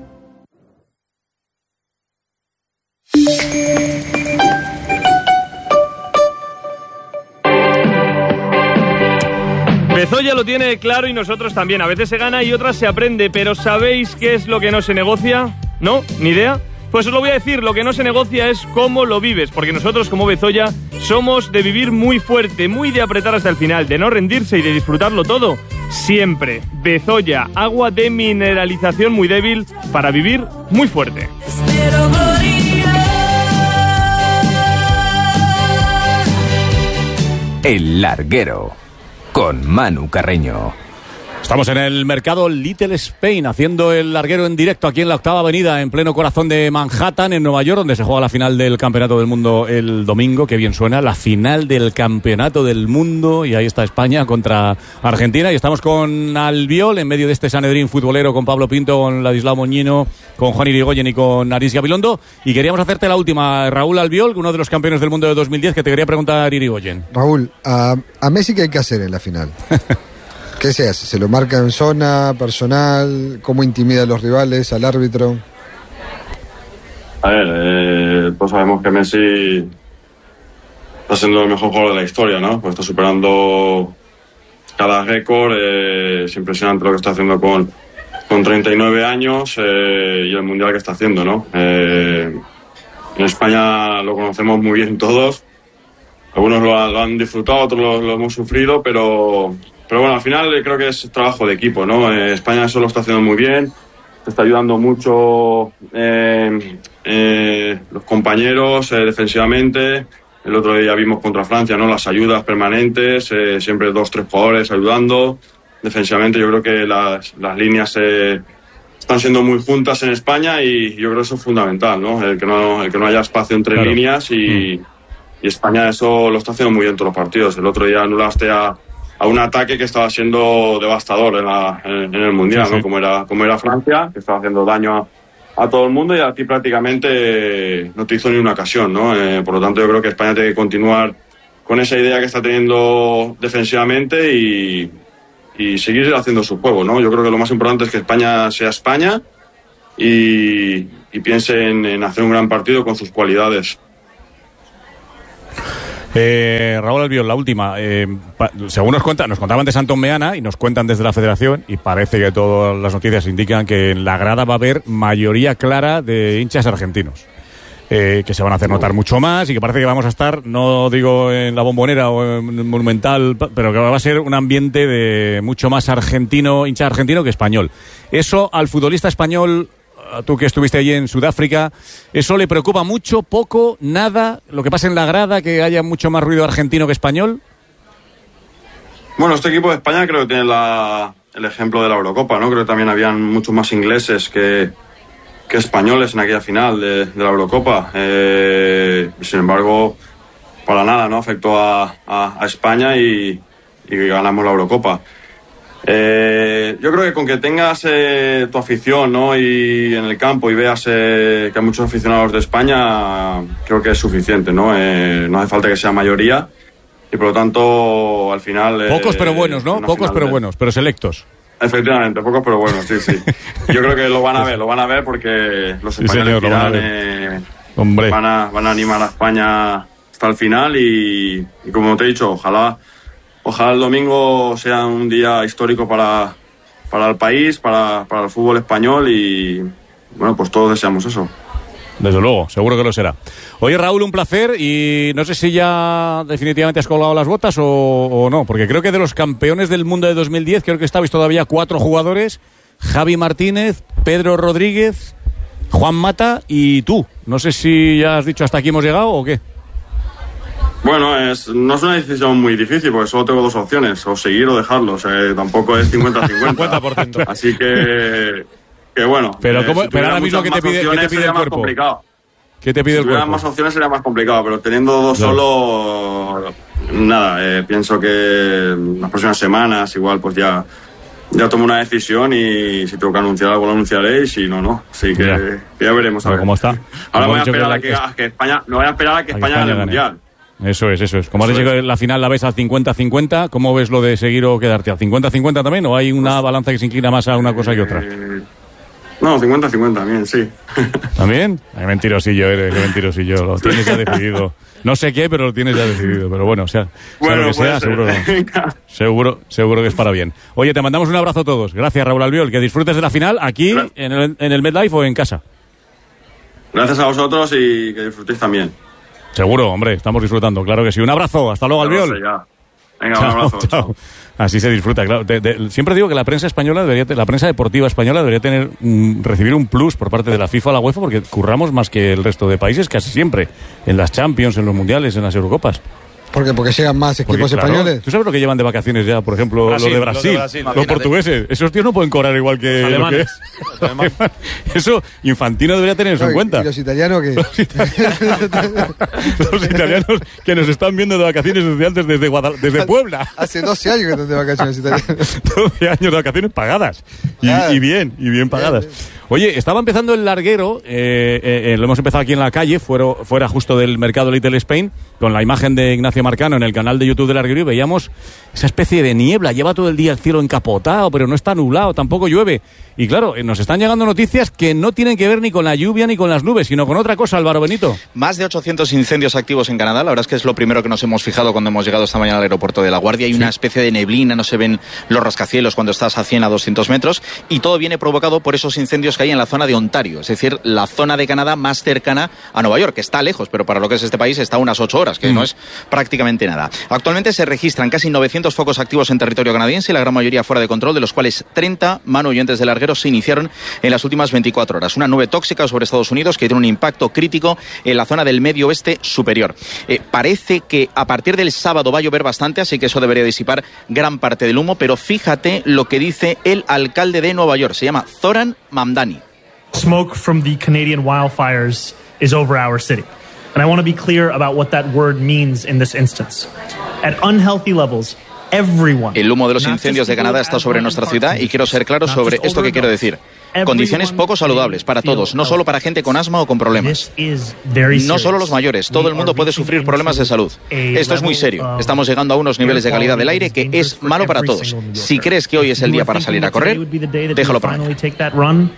Bezoya lo tiene claro y nosotros también. A veces se gana y otras se aprende, pero ¿sabéis qué es lo que no se negocia? ¿No? ¿Ni idea? Pues os lo voy a decir, lo que no se negocia es cómo lo vives, porque nosotros como Bezoya somos de vivir muy fuerte, muy de apretar hasta el final, de no rendirse y de disfrutarlo todo, siempre. Bezoya, agua de mineralización muy débil para vivir muy fuerte. El Larguero, con Manu Carreño. Estamos en el mercado Little Spain, haciendo el larguero en directo aquí en la Octava Avenida, en pleno corazón de Manhattan, en Nueva York, donde se juega la final del Campeonato del Mundo el domingo. Qué bien suena, la final del Campeonato del Mundo. Y ahí está España contra Argentina. Y estamos con Albiol, en medio de este Sanedrín futbolero, con Pablo Pinto, con Ladislao Moñino, con Juan Irigoyen y con Aris Gabilondo. Y queríamos hacerte la última, Raúl Albiol, uno de los campeones del mundo de dos mil diez, que te quería preguntar, Irigoyen. Raúl, a, a Messi, ¿qué hay que hacer en la final? ¿Qué se hace? ¿Se lo marca en zona, personal? ¿Cómo intimida a los rivales, al árbitro? A ver, eh, pues sabemos que Messi está siendo el mejor jugador de la historia, ¿no? Pues está superando cada récord. Eh, es impresionante lo que está haciendo con, con treinta y nueve años eh, y el mundial que está haciendo, ¿no? Eh, en España lo conocemos muy bien todos. Algunos lo, lo han disfrutado, otros lo, lo hemos sufrido, pero... Pero bueno, al final creo que es trabajo de equipo, ¿no? Eh, España eso lo está haciendo muy bien, te está ayudando mucho eh, eh, los compañeros eh, defensivamente. El otro día vimos contra Francia, ¿no? Las ayudas permanentes, eh, siempre dos, tres jugadores ayudando. defensivamente. Yo creo que las, las líneas eh, están siendo muy juntas en España y yo creo que eso es fundamental, ¿no? El que no, el que no haya espacio entre claro. líneas y, mm. y España eso lo está haciendo muy bien todos los partidos. El otro día anulaste a, a un ataque que estaba siendo devastador en, la, en, en el Mundial, sí, ¿no? Sí. Como era, como era Francia, que estaba haciendo daño a a todo el mundo y a ti prácticamente no te hizo ni una ocasión, ¿no? Eh, por lo tanto, yo creo que España tiene que continuar con esa idea que está teniendo defensivamente y, y seguir haciendo su juego, ¿no? Yo creo que lo más importante es que España sea España y, y piense en, en hacer un gran partido con sus cualidades. Eh, Raúl Albiol, la última. Eh, pa, según nos cuentan, nos contaban de Santos Meana y nos cuentan desde la Federación y parece que todas las noticias indican que en la grada va a haber mayoría clara de hinchas argentinos. Eh, que se van a hacer notar mucho más y que parece que vamos a estar, no digo en la Bombonera o en el Monumental, pero que va a ser un ambiente de mucho más argentino, hincha argentino que español. Eso al futbolista español, tú que estuviste allí en Sudáfrica, ¿eso le preocupa mucho, poco, nada? ¿Lo que pasa en la grada, que haya mucho más ruido argentino que español? Bueno, este equipo de España creo que tiene la, el ejemplo de la Eurocopa, ¿no? Creo que también habían muchos más ingleses que, que españoles en aquella final de, de la Eurocopa. Eh, sin embargo, para nada, ¿no? Afectó a, a, a España y, y ganamos la Eurocopa. Eh, yo creo que con que tengas eh, tu afición, ¿no? Y en el campo y veas eh, que hay muchos aficionados de España, creo que es suficiente, ¿no? Eh, no hace falta que sea mayoría y por lo tanto al final eh, pocos pero buenos, ¿no? Pocos pero de... buenos, pero selectos. Efectivamente, pocos pero buenos, sí, sí. Yo creo que lo van a ver, lo van a ver porque los sí, españoles señor, irán, eh, Hombre. Van, a, van a animar a España hasta el final y, y como te he dicho, ojalá Ojalá el domingo sea un día histórico para, para el país, para, para el fútbol español y, bueno, pues todos deseamos eso. Desde luego, seguro que lo será. Oye, Raúl, un placer y no sé si ya definitivamente has colgado las botas o, o no, porque creo que de los campeones del mundo de dos mil diez, creo que estabais todavía cuatro jugadores, Javi Martínez, Pedro Rodríguez, Juan Mata y tú. No sé si ya has dicho hasta aquí hemos llegado o qué. Bueno, es, no es una decisión muy difícil porque solo tengo dos opciones, o seguir o dejarlo, o sea, tampoco es cincuenta cincuenta. cincuenta por ciento. Así que, que bueno. Pero, eh, ¿cómo, si pero ahora mismo, ¿qué te pide, ¿qué te pide el cuerpo? Complicado. ¿Qué te pide si el cuerpo? Si más opciones sería más complicado, pero teniendo dos claro. solo, nada, eh, pienso que las próximas semanas igual pues ya, ya tomo una decisión y si tengo que anunciar algo lo anunciaré y si no, no. Así que ya, ya veremos a ver. ¿Cómo está? Ahora voy a esperar a que, a que España, no voy a esperar a que a España gane el Mundial. Eso es, eso es. Como has dicho que la final la ves al cincuenta cincuenta, ¿cómo ves lo de seguir o quedarte? ¿Al cincuenta cincuenta también o hay una balanza que se inclina más a una cosa que otra? Eh, no, cincuenta cincuenta también, sí. ¿También? Ay, mentirosillo eres, qué mentirosillo. Lo tienes ya decidido. No sé qué, pero lo tienes ya decidido. Pero bueno, o sea, bueno, sea lo que sea, ser. seguro, seguro, seguro que es para bien. Oye, te mandamos un abrazo a todos. Gracias, Raúl Albiol. Que disfrutes de la final aquí, en el, en el MetLife o en casa. Gracias a vosotros y que disfrutéis también. Seguro, hombre, estamos disfrutando, claro que sí. Un abrazo, hasta luego, Albiol. Venga, chao, un abrazo. Chao. Chao. Así se disfruta, claro. De, de, siempre digo que la prensa española debería, la prensa deportiva española debería tener mm, recibir un plus por parte de la FIFA o la UEFA porque curramos más que el resto de países casi siempre, en las Champions, en los Mundiales, en las Eurocopas. ¿Por qué? Porque llegan más equipos porque, claro, españoles. ¿Tú sabes lo que llevan de vacaciones ya? Por ejemplo, Brasil, los de Brasil, los, de Brasil, los portugueses. Esos tíos no pueden cobrar igual que los alemanes. Lo que es. Eso Infantino debería tener eso no, en cuenta. ¿Y los italianos que los, italianos, los italianos que nos están viendo de vacaciones desde antes, desde, Guadal desde Puebla. Hace doce años que están de vacaciones italianos. doce años de vacaciones pagadas. Y, ah, y bien, y bien pagadas. Bien, bien. Oye, estaba empezando el larguero, eh, eh, lo hemos empezado aquí en la calle, fuera, fuera justo del mercado Little Spain, con la imagen de Ignacio Marcano en el canal de YouTube del larguero y veíamos esa especie de niebla, lleva todo el día el cielo encapotado, pero no está nublado, tampoco llueve. Y claro, nos están llegando noticias que no tienen que ver ni con la lluvia ni con las nubes, sino con otra cosa, Álvaro Benito. Más de ochocientos incendios activos en Canadá, la verdad es que es lo primero que nos hemos fijado cuando hemos llegado esta mañana al aeropuerto de La Guardia. Hay sí. una especie de neblina, no se ven los rascacielos cuando estás a cien a doscientos metros, y todo viene provocado por esos incendios que hay en la zona de Ontario, es decir, la zona de Canadá más cercana a Nueva York, que está lejos, pero para lo que es este país está a unas ocho horas, que mm. no es prácticamente nada. Actualmente se registran casi novecientos focos activos en territorio canadiense, la gran mayoría fuera de control, de los cuales treinta, Manu, oyentes de Larguero, se iniciaron en las últimas veinticuatro horas. Una nube tóxica sobre Estados Unidos que tiene un impacto crítico en la zona del medio oeste superior. Eh, parece que a partir del sábado va a llover bastante, así que eso debería disipar gran parte del humo, pero fíjate lo que dice el alcalde de Nueva York, se llama Zoran Mamdani. Smoke from the Canadian wildfires is over our city. And I want to be clear about what that word means in this instance. At unhealthy levels, everyone... El humo de los incendios de Canadá está sobre nuestra ciudad y quiero ser claro sobre esto que quiero decir. Condiciones poco saludables para todos, no solo para gente con asma o con problemas. No solo los mayores, todo el mundo puede sufrir problemas de salud. Esto es muy serio. Estamos llegando a unos niveles de calidad del aire que es malo para todos. Si crees que hoy es el día para salir a correr, déjalo para mañana.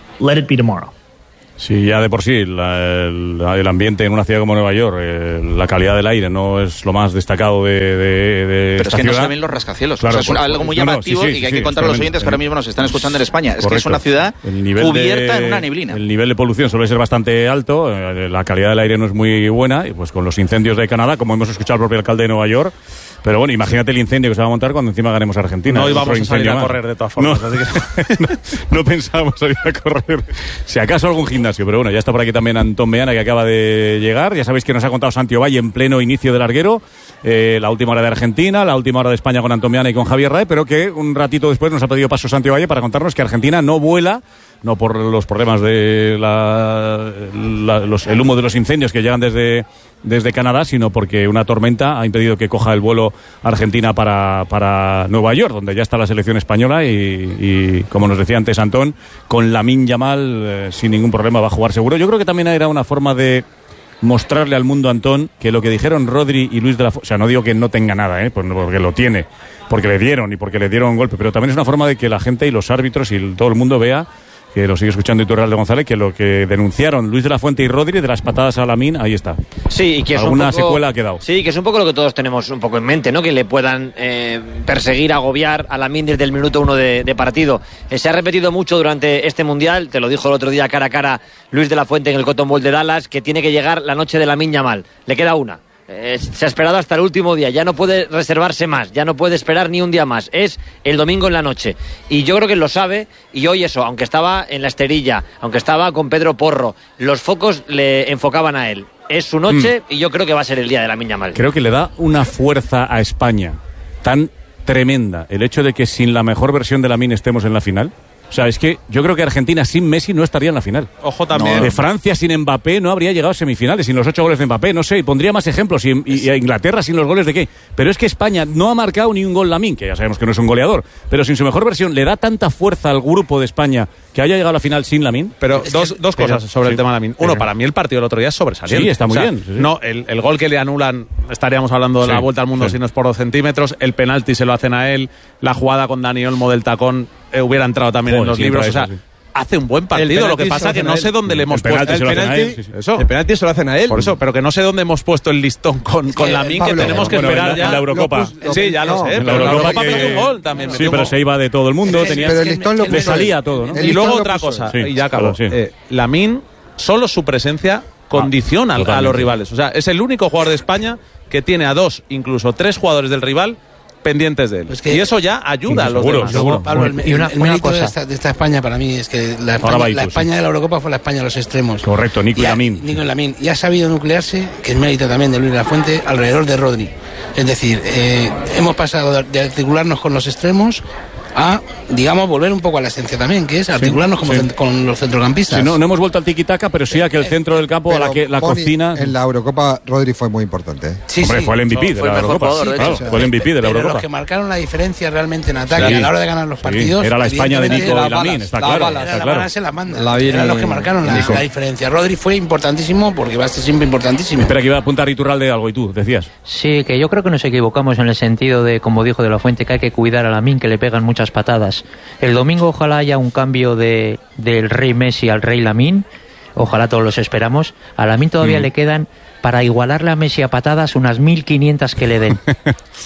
Sí, ya de por sí, la, el, el ambiente en una ciudad como Nueva York, eh, la calidad del aire no es lo más destacado de, de, de Pero esta es que ciudad. no se ven los rascacielos. Claro, o sea, es por, algo muy no, no, llamativo sí, sí, y que hay sí, que contar a los oyentes que ahora mismo nos están escuchando en España. Es correcto. que es una ciudad cubierta de, en una neblina. El nivel de polución suele ser bastante alto, eh, la calidad del aire no es muy buena, y pues con los incendios de Canadá, como hemos escuchado al propio alcalde de Nueva York. Pero bueno, imagínate el incendio que se va a montar cuando encima ganemos a Argentina. No íbamos a salir a más. correr de todas formas. No, así que... no, no pensábamos salir a correr. Si acaso algún gimnasio, pero bueno, ya está por aquí también Antón Meana, que acaba de llegar. Ya sabéis que nos ha contado Santi Ovalle en pleno inicio del larguero. Eh, la última hora de Argentina, la última hora de España con Antón Meana y con Javier Rae, pero que un ratito después nos ha pedido paso Santi Ovalle para contarnos que Argentina no vuela, no por los problemas de la, la, los, el humo de los incendios que llegan desde, desde Canadá, sino porque una tormenta ha impedido que coja el vuelo Argentina para, para Nueva York, donde ya está la selección española y, y como nos decía antes Antón, con Lamine Yamal eh, sin ningún problema va a jugar seguro. Yo creo que también era una forma de mostrarle al mundo, Antón, que lo que dijeron Rodri y Luis de la Fuente, o sea, no digo que no tenga nada, ¿eh? Pues porque lo tiene, porque le dieron y porque le dieron un golpe, pero también es una forma de que la gente y los árbitros y todo el mundo vea, que lo sigue escuchando Iturralde de González, que lo que denunciaron Luis de la Fuente y Rodri de las patadas a Lamine, ahí está. Sí, y que es alguna un poco, secuela ha quedado. Sí, que es un poco lo que todos tenemos un poco en mente, ¿no? Que le puedan eh, perseguir, agobiar a Lamine desde el minuto uno de, de partido. Eh, se ha repetido mucho durante este Mundial, te lo dijo el otro día cara a cara Luis de la Fuente en el Cotton Bowl de Dallas, que tiene que llegar la noche de Lamine Yamal. Le queda una. Eh, se ha esperado hasta el último día, ya no puede reservarse más, ya no puede esperar ni un día más, es el domingo en la noche y yo creo que lo sabe y hoy eso, aunque estaba en la esterilla, aunque estaba con Pedro Porro, los focos le enfocaban a él, es su noche mm. y yo creo que va a ser el día de Lamine Yamal. Creo que le da una fuerza a España tan tremenda el hecho de que sin la mejor versión de Lamine estemos en la final. O sea, es que yo creo que Argentina sin Messi no estaría en la final. Ojo también. No, de Francia sin Mbappé no habría llegado a semifinales, sin los ocho goles de Mbappé, no sé, y pondría más ejemplos. Y, y, y a Inglaterra sin los goles de qué. Pero es que España no ha marcado ni un gol Lamine, que ya sabemos que no es un goleador, pero sin su mejor versión le da tanta fuerza al grupo de España que haya llegado a la final sin Lamine. Pero es dos, que, dos cosas pero, sobre sí, el tema de Lamine. Uno, para mí el partido del otro día es sobresaliente. Sí, está muy o sea, bien. Sí, sí. No, el, el gol que le anulan, estaríamos hablando de sí, la vuelta al mundo sí. si no es por dos centímetros. El penalti se lo hacen a él. La jugada con Dani Olmo del tacón eh, hubiera entrado también Joder, en los sí, libros. O sea, sí. hace un buen partido. Lo que pasa es que no sé dónde le hemos puesto el penalti. Sí, sí. Eso. El penalti se lo hacen a él. Por eso, pero que no sé dónde hemos puesto el listón con, con eh, Lamine, que tenemos que bueno, esperar en la, ya. En la Eurocopa. Lo, sí, ya no, lo sé. En pero la Eurocopa, Eurocopa que... metió un gol también. Sí, pero se iba de todo el mundo. Tenía pero el listón lo le salía todo, ¿no? Y luego otra cosa, sí, y ya acabó. Sí. Eh, Lamine, solo su presencia condiciona ah, a los rivales. O sea, es el único jugador de España que tiene a dos, incluso tres jugadores del rival pendientes de él. Es que y eso ya ayuda sí, a los seguro, demás. Seguro. Pablo, el, y una, el, el mérito una de, esta, de esta España para mí es que la España, Baitu, la España sí. de la Eurocopa fue la España de los extremos. Correcto, Nico y, y Lamine. Nico y Lamine. Y ha sabido nuclearse, que es mérito también de Luis de la Fuente, alrededor de Rodri. Es decir, eh, hemos pasado de, de articularnos con los extremos a, digamos, volver un poco a la esencia también, que es articularnos sí, como sí. Cent- con los centrocampistas. Sí, no, no hemos vuelto al tiki-taka, pero sí a que el centro del campo, pero a la que la Boni, cocina... En la Eurocopa, Rodri fue muy importante. ¿eh? Sí, Hombre, sí. fue el M V P no, de la Eurocopa. Jugador, sí, claro, fue el M V P de la pero Eurocopa. Los que marcaron la diferencia realmente en ataque sí. a la hora de ganar los partidos... Sí. Era la España de Nico y Lamine, está claro. Era está la claro. se la manda. La Eran los que marcaron la, la diferencia. Rodri fue importantísimo porque va a ser siempre importantísimo. Espera, que iba a apuntar Iturralde algo y tú, decías. Sí, que yo creo que nos equivocamos en el sentido de, como dijo de la Fuente, que hay que cuidar a Lamine, que le pegan muchas patadas. El domingo ojalá haya un cambio de del rey Messi al rey Lamine, ojalá todos los esperamos. A Lamine todavía mm. le quedan, para igualarle a Messi a patadas, unas mil quinientas que le den.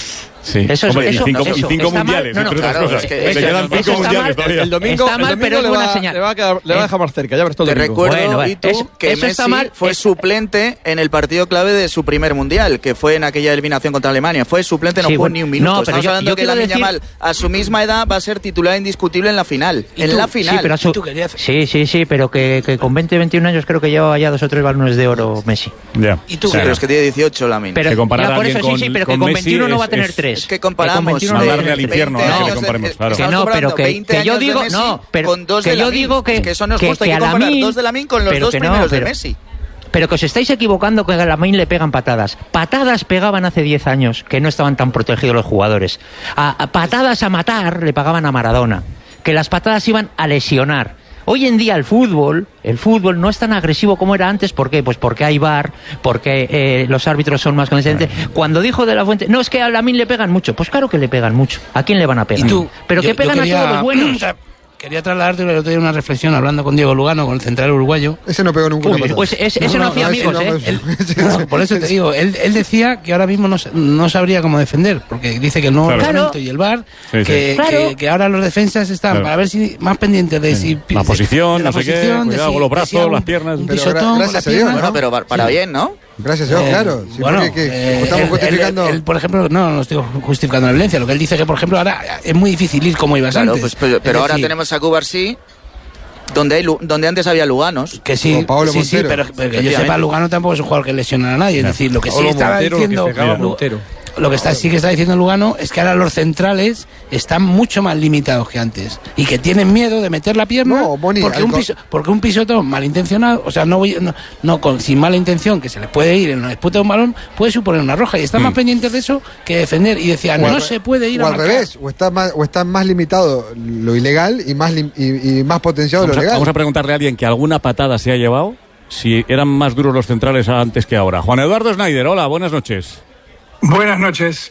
Sí. Eso, Hombre, eso, y cinco, eso, y cinco está mundiales, mal. No, no, entre claro, otras cosas. es que Le eso, quedan eso cinco está mundiales mal. todavía. El domingo, Está mal, el domingo pero es le, buena va, señal. le, va a quedar- le va a dejar más cerca, ya verás todo Te el domingo. recuerdo, Bueno, y tú, eso- que eso Messi está mal. fue Es- suplente en el partido clave de su primer mundial, que fue en aquella eliminación contra Alemania. Fue suplente, no Sí, jugó bueno, ni un minuto. no, pero Estamos yo- hablando yo que quiero Lamine decir- Yamal, a su misma edad, va a ser titular indiscutible en la final. En tú? la final. Sí, pero a su- ¿Y tú querías- sí, sí, sí, pero que, que con veinte, veintiún años creo que lleva ya dos o tres balones de oro Messi. Ya. ¿Y tú? Sí, pero es que tiene dieciocho Lamine. Pero Que comparar ya a por alguien eso sí, con- sí, pero que con con Messi veintiuno no va a es- tener es- tres. Es que comparamos con veintiuno no va a mandarle tener al tres. infierno, veinte ahora que años de- comparemos, eh, claro. Que estamos no, pero comparando que, veinte que yo años de digo, Messi no, pero con dos que de yo Lamine. digo que Es que eso no es que- justo, hay que que a comparar Lamine- dos de Lamine con los pero dos que no, primeros pero- de Messi. Pero que os estáis equivocando, que a Lamine le pegan patadas. Patadas pegaban hace diez años, que no estaban tan protegidos los jugadores. A, a patadas a matar le pagaban a Maradona, que las patadas iban a lesionar. Hoy en día el fútbol, el fútbol no es tan agresivo como era antes. ¿Por qué? Pues porque hay V A R, porque eh, los árbitros son más conscientes. Cuando dijo De La Fuente, no, es que a Lamine le pegan mucho. Pues claro que le pegan mucho. ¿A quién le van a pegar? ¿Y tú? Pero Yo- que pegan yo quería- a todos los buenos. o sea, quería trasladarte el otro día una reflexión hablando con Diego Lugano, con el central uruguayo. Ese no pegó nunca Uy, una patada. pues ese- ese no hacía ese amigos, no, ¿eh? pues- Él- no, por eso te digo, él, él decía que ahora mismo no, sa- no sabría cómo defender, porque dice que el nuevo Claro. reglamento y el V A R, Sí, sí. que, Claro. que, que ahora los defensas están Claro. para ver si más pendientes de si La de- posición, de la no sé qué, posición, de cuidado si- con los de si brazos, hago las un- piernas. un Pero pisotón gra- con gracias las a Dios, piernas. Bueno, pero pa- para Sí. bien, ¿no? Gracias a Dios, Eh, claro. Sí, bueno, porque que- eh, estamos él- justificando. él- él, por ejemplo, no, no estoy justificando la violencia. Lo que él dice que, por ejemplo, ahora es muy difícil ir como ibas Claro, antes. pues, pero, pero Es ahora decir, tenemos a Cubarsí, donde, hay, Lu- donde antes había Luganos. que sí, O Paolo sí, sí, Montero. pero, pero que yo Efectivamente. sepa, Lugano tampoco es un jugador que lesiona a nadie. Es decir, lo que sí Paolo estaba Montero, lo que diciendo, pegaba Lu- Montero. lo que está, sí que está diciendo Lugano es que ahora los centrales están mucho más limitados que antes y que tienen miedo de meter la pierna No, Boni, porque, al un co- piso, porque un pisotón malintencionado, o sea, no, voy, no, no con sin mala intención, que se les puede ir en la disputa de un balón, puede suponer una roja y están más pendientes de eso que defender. Y decían, O al no re- se puede ir o a al marcar. revés, o está más, o está más limitado lo ilegal y más lim- y, y más potenciado Vamos lo a, legal. vamos a preguntarle a alguien que alguna patada se ha llevado, si eran más duros los centrales antes que ahora. Juan Eduardo Schneider, hola, buenas noches. Buenas noches.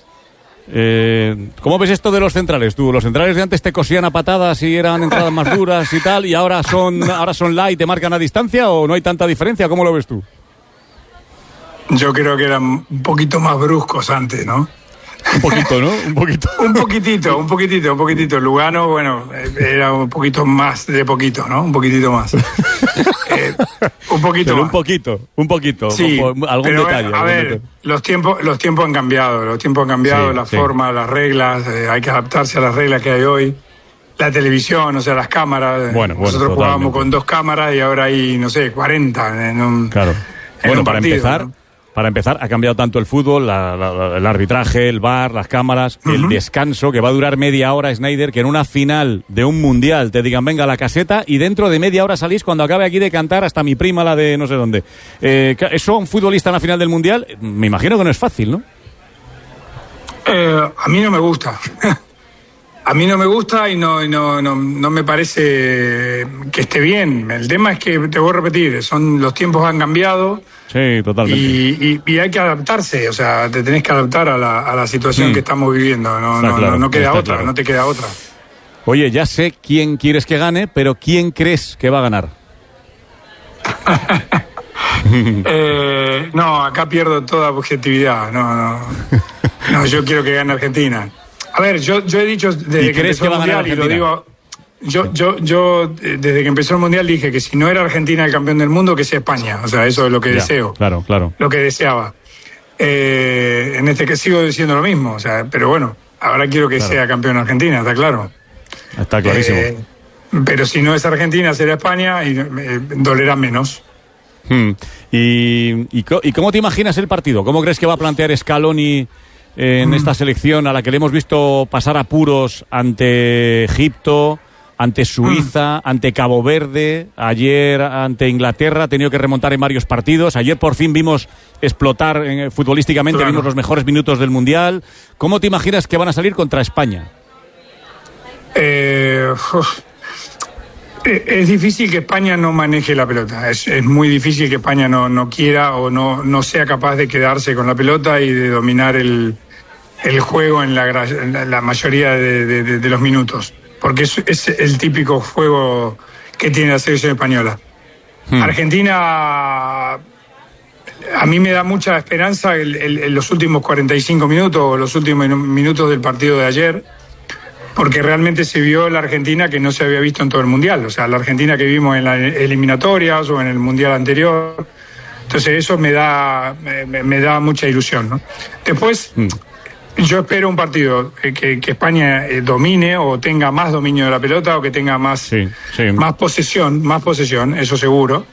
Eh, ¿Cómo ves esto de los centrales tú? Los centrales de antes te cosían a patadas y eran entradas más duras y tal, y ahora son, ahora son light, te marcan a distancia, o no hay tanta diferencia. ¿Cómo lo ves tú? Yo creo que eran un poquito más bruscos antes, ¿no? Un poquito, ¿no? Un poquito. Un poquitito, un poquitito, un poquito. Lugano, bueno, eh, era un poquito más de poquito, ¿no? Un poquitito más. Eh, un poquito Pero más. un poquito, un poquito. Sí, o- o- algún pero, detalle. A algún ver, detalle. los tiempos, los tiempos han cambiado, los tiempos han cambiado, Sí, la sí. forma, las reglas, eh, hay que adaptarse a las reglas que hay hoy. La televisión, o sea, las cámaras. eh, Bueno, bueno, Nosotros jugábamos totalmente. con dos cámaras y ahora hay, no sé, cuarenta en un, Claro. en Bueno, un para partido, empezar, ¿no? para empezar, ha cambiado tanto el fútbol, la- la- el arbitraje, el V A R, las cámaras, el descanso, que va a durar media hora, Schneider, que en una final de un mundial te digan, venga, a la caseta, y dentro de media hora salís cuando acabe aquí de cantar hasta mi prima, la de no sé dónde. Eh, ¿Eso un futbolista en la final del mundial? Me imagino que no es fácil, ¿no? Eh, a mí no me gusta. A mí no me gusta y no, y no, no, no me parece que esté bien. El tema es que, te voy a repetir, son, los tiempos han cambiado Sí, totalmente. y, y, y hay que adaptarse. O sea, te tenés que adaptar a la, a la situación Mm. que estamos viviendo. No, Está no, claro, no, no queda está otra, claro. no te queda otra. Oye, ya sé quién quieres que gane, pero ¿quién crees que va a ganar? Eh, no, acá pierdo toda objetividad. No, no. No, yo quiero que gane Argentina. A ver, yo, yo he dicho desde ¿Y que crees empezó que va el a ganar mundial y lo Argentina? digo. Yo, yo, yo, eh, desde que empezó el mundial dije que si no era Argentina el campeón del mundo, que sea España. O sea, eso es lo que Ya, deseo, Claro, claro. lo que deseaba. Eh, en este que sigo diciendo lo mismo, o sea, pero bueno, ahora quiero que Claro. sea campeón Argentina, está claro. Está clarísimo. Eh, pero si no es Argentina, será España y eh, dolerá menos. Hmm. ¿Y, y, co- ¿Y cómo te imaginas el partido? ¿Cómo crees que va a plantear Scaloni en Mm. esta selección a la que le hemos visto pasar apuros ante Egipto, ante Suiza, ante Cabo Verde, ayer ante Inglaterra, ha tenido que remontar en varios partidos, ayer por fin vimos explotar eh, futbolísticamente, Claro. vimos los mejores minutos del Mundial. ¿Cómo te imaginas que van a salir contra España? Eh, uf. Eh, Es difícil que España no maneje la pelota. Es, es muy difícil que España no, no quiera o no, no sea capaz de quedarse con la pelota y de dominar el, el juego en la, gra- en la- la mayoría de, de- de- de los minutos. Porque es, es el típico juego que tiene la selección española. Hmm. Argentina a mí me da mucha esperanza el, el, en los últimos cuarenta y cinco minutos o los últimos minutos del partido de ayer, porque realmente se vio la Argentina que no se había visto en todo el Mundial, o sea, la Argentina que vimos en las eliminatorias o en el Mundial anterior. Entonces eso me da, me, me da mucha ilusión, ¿no? Después, mm. yo espero un partido que, que España domine o tenga más dominio de la pelota o que tenga más, sí, sí. más posesión, más posesión, eso seguro.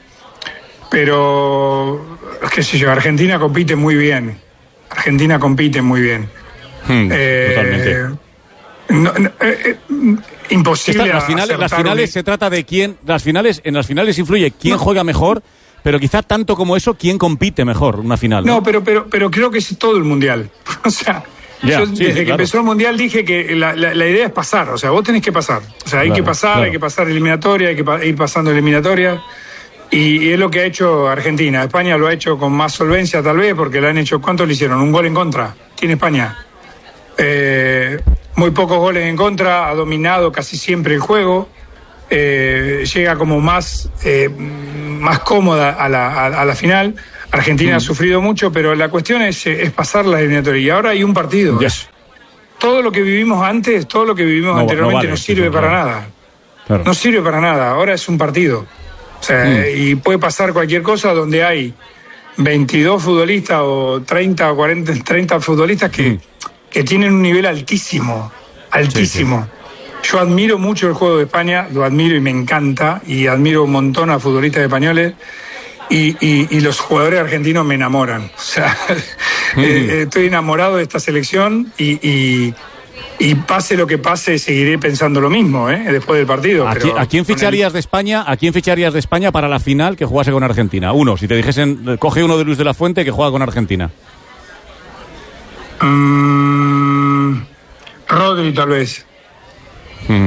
Pero, qué sé yo, Argentina compite muy bien. Argentina compite muy bien. Hmm, eh, totalmente. No, no, eh, eh, imposible. Esta, las finales, las finales un... se trata de quién. Las finales, en las finales influye quién no. juega mejor, pero quizá tanto como eso, quién compite mejor una final. No, no pero, pero, pero creo que es todo el mundial. O sea, yeah, yo sí, desde que claro. empezó el mundial dije que la, la, la idea es pasar. O sea, vos tenés que pasar. O sea, hay claro, que pasar, claro. hay que pasar eliminatoria, hay que pa- ir pasando eliminatoria. Y es lo que ha hecho Argentina. España lo ha hecho con más solvencia tal vez, porque le han hecho, ¿cuánto le hicieron? Un gol en contra. Tiene España. Eh, muy pocos goles en contra, ha dominado casi siempre el juego. Eh, llega como más, eh, más cómoda a la, a, a la final. Argentina mm. ha sufrido mucho, pero la cuestión es, es pasar la eliminatoria. Y ahora hay un partido. Yes. Todo lo que vivimos antes, todo lo que vivimos no, anteriormente no, vale, no sirve para claro. nada. Claro. No sirve para nada. Ahora es un partido. O sea, mm. y puede pasar cualquier cosa donde hay veintidós futbolistas o treinta o cuarenta, treinta futbolistas que, mm. que tienen un nivel altísimo, altísimo. Sí, sí. Yo admiro mucho el juego de España, lo admiro y me encanta, y admiro un montón a futbolistas españoles, y, y, y los jugadores argentinos me enamoran. O sea, mm. eh, estoy enamorado de esta selección y... y Y pase lo que pase, seguiré pensando lo mismo, ¿eh? Después del partido. ¿A, pero ¿A quién ficharías el... de España? ¿A quién ficharías de España para la final que jugase con Argentina? Uno, si te dijesen, coge uno de Luis de la Fuente que juega con Argentina. Mm, Rodri, tal vez. Mm.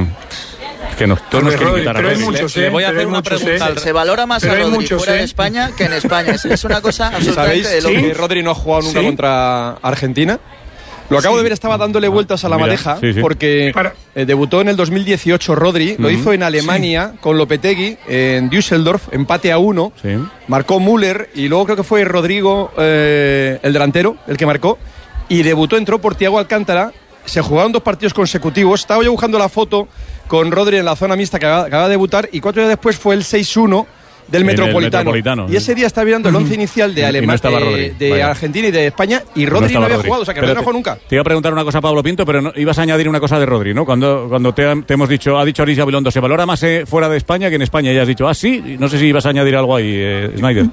Es que no, todos nos quieren quitar a Rodri. Muchos, le, eh, le voy a hacer una muchos, pregunta. Eh. Se valora más pero a Rodri muchos, fuera eh. de España que en España. Es, es una cosa absolutamente ¿Sabéis de loco. que Rodri no ha jugado nunca ¿Sí? contra Argentina? Lo acabo sí. de ver, estaba dándole vueltas a la Mira, madeja, sí, sí. porque eh, debutó en el dos mil dieciocho Rodri, uh-huh. lo hizo en Alemania sí. con Lopetegui, en Düsseldorf, empate a uno, sí. marcó Müller, y luego creo que fue Rodrigo, eh, el delantero, el que marcó, y debutó, entró por Thiago Alcántara, se jugaron dos partidos consecutivos, estaba yo buscando la foto con Rodri en la zona mixta que acaba, acaba de debutar, y cuatro días después fue el seis uno del Metropolitano. Metropolitano. Y ese día estaba mirando el once inicial de Alemania, no de, de Argentina y de España, y Rodri no, no había Rodri. jugado, o sea que Rodri no jugó nunca. Te iba a preguntar una cosa, Pablo Pinto, pero no, ibas a añadir una cosa de Rodri, ¿no? Cuando, cuando te, te hemos dicho, ha dicho Aris Gabilondo, se valora más eh, fuera de España que en España, y has dicho, ah, sí, no sé si ibas a añadir algo ahí, eh, Snyder.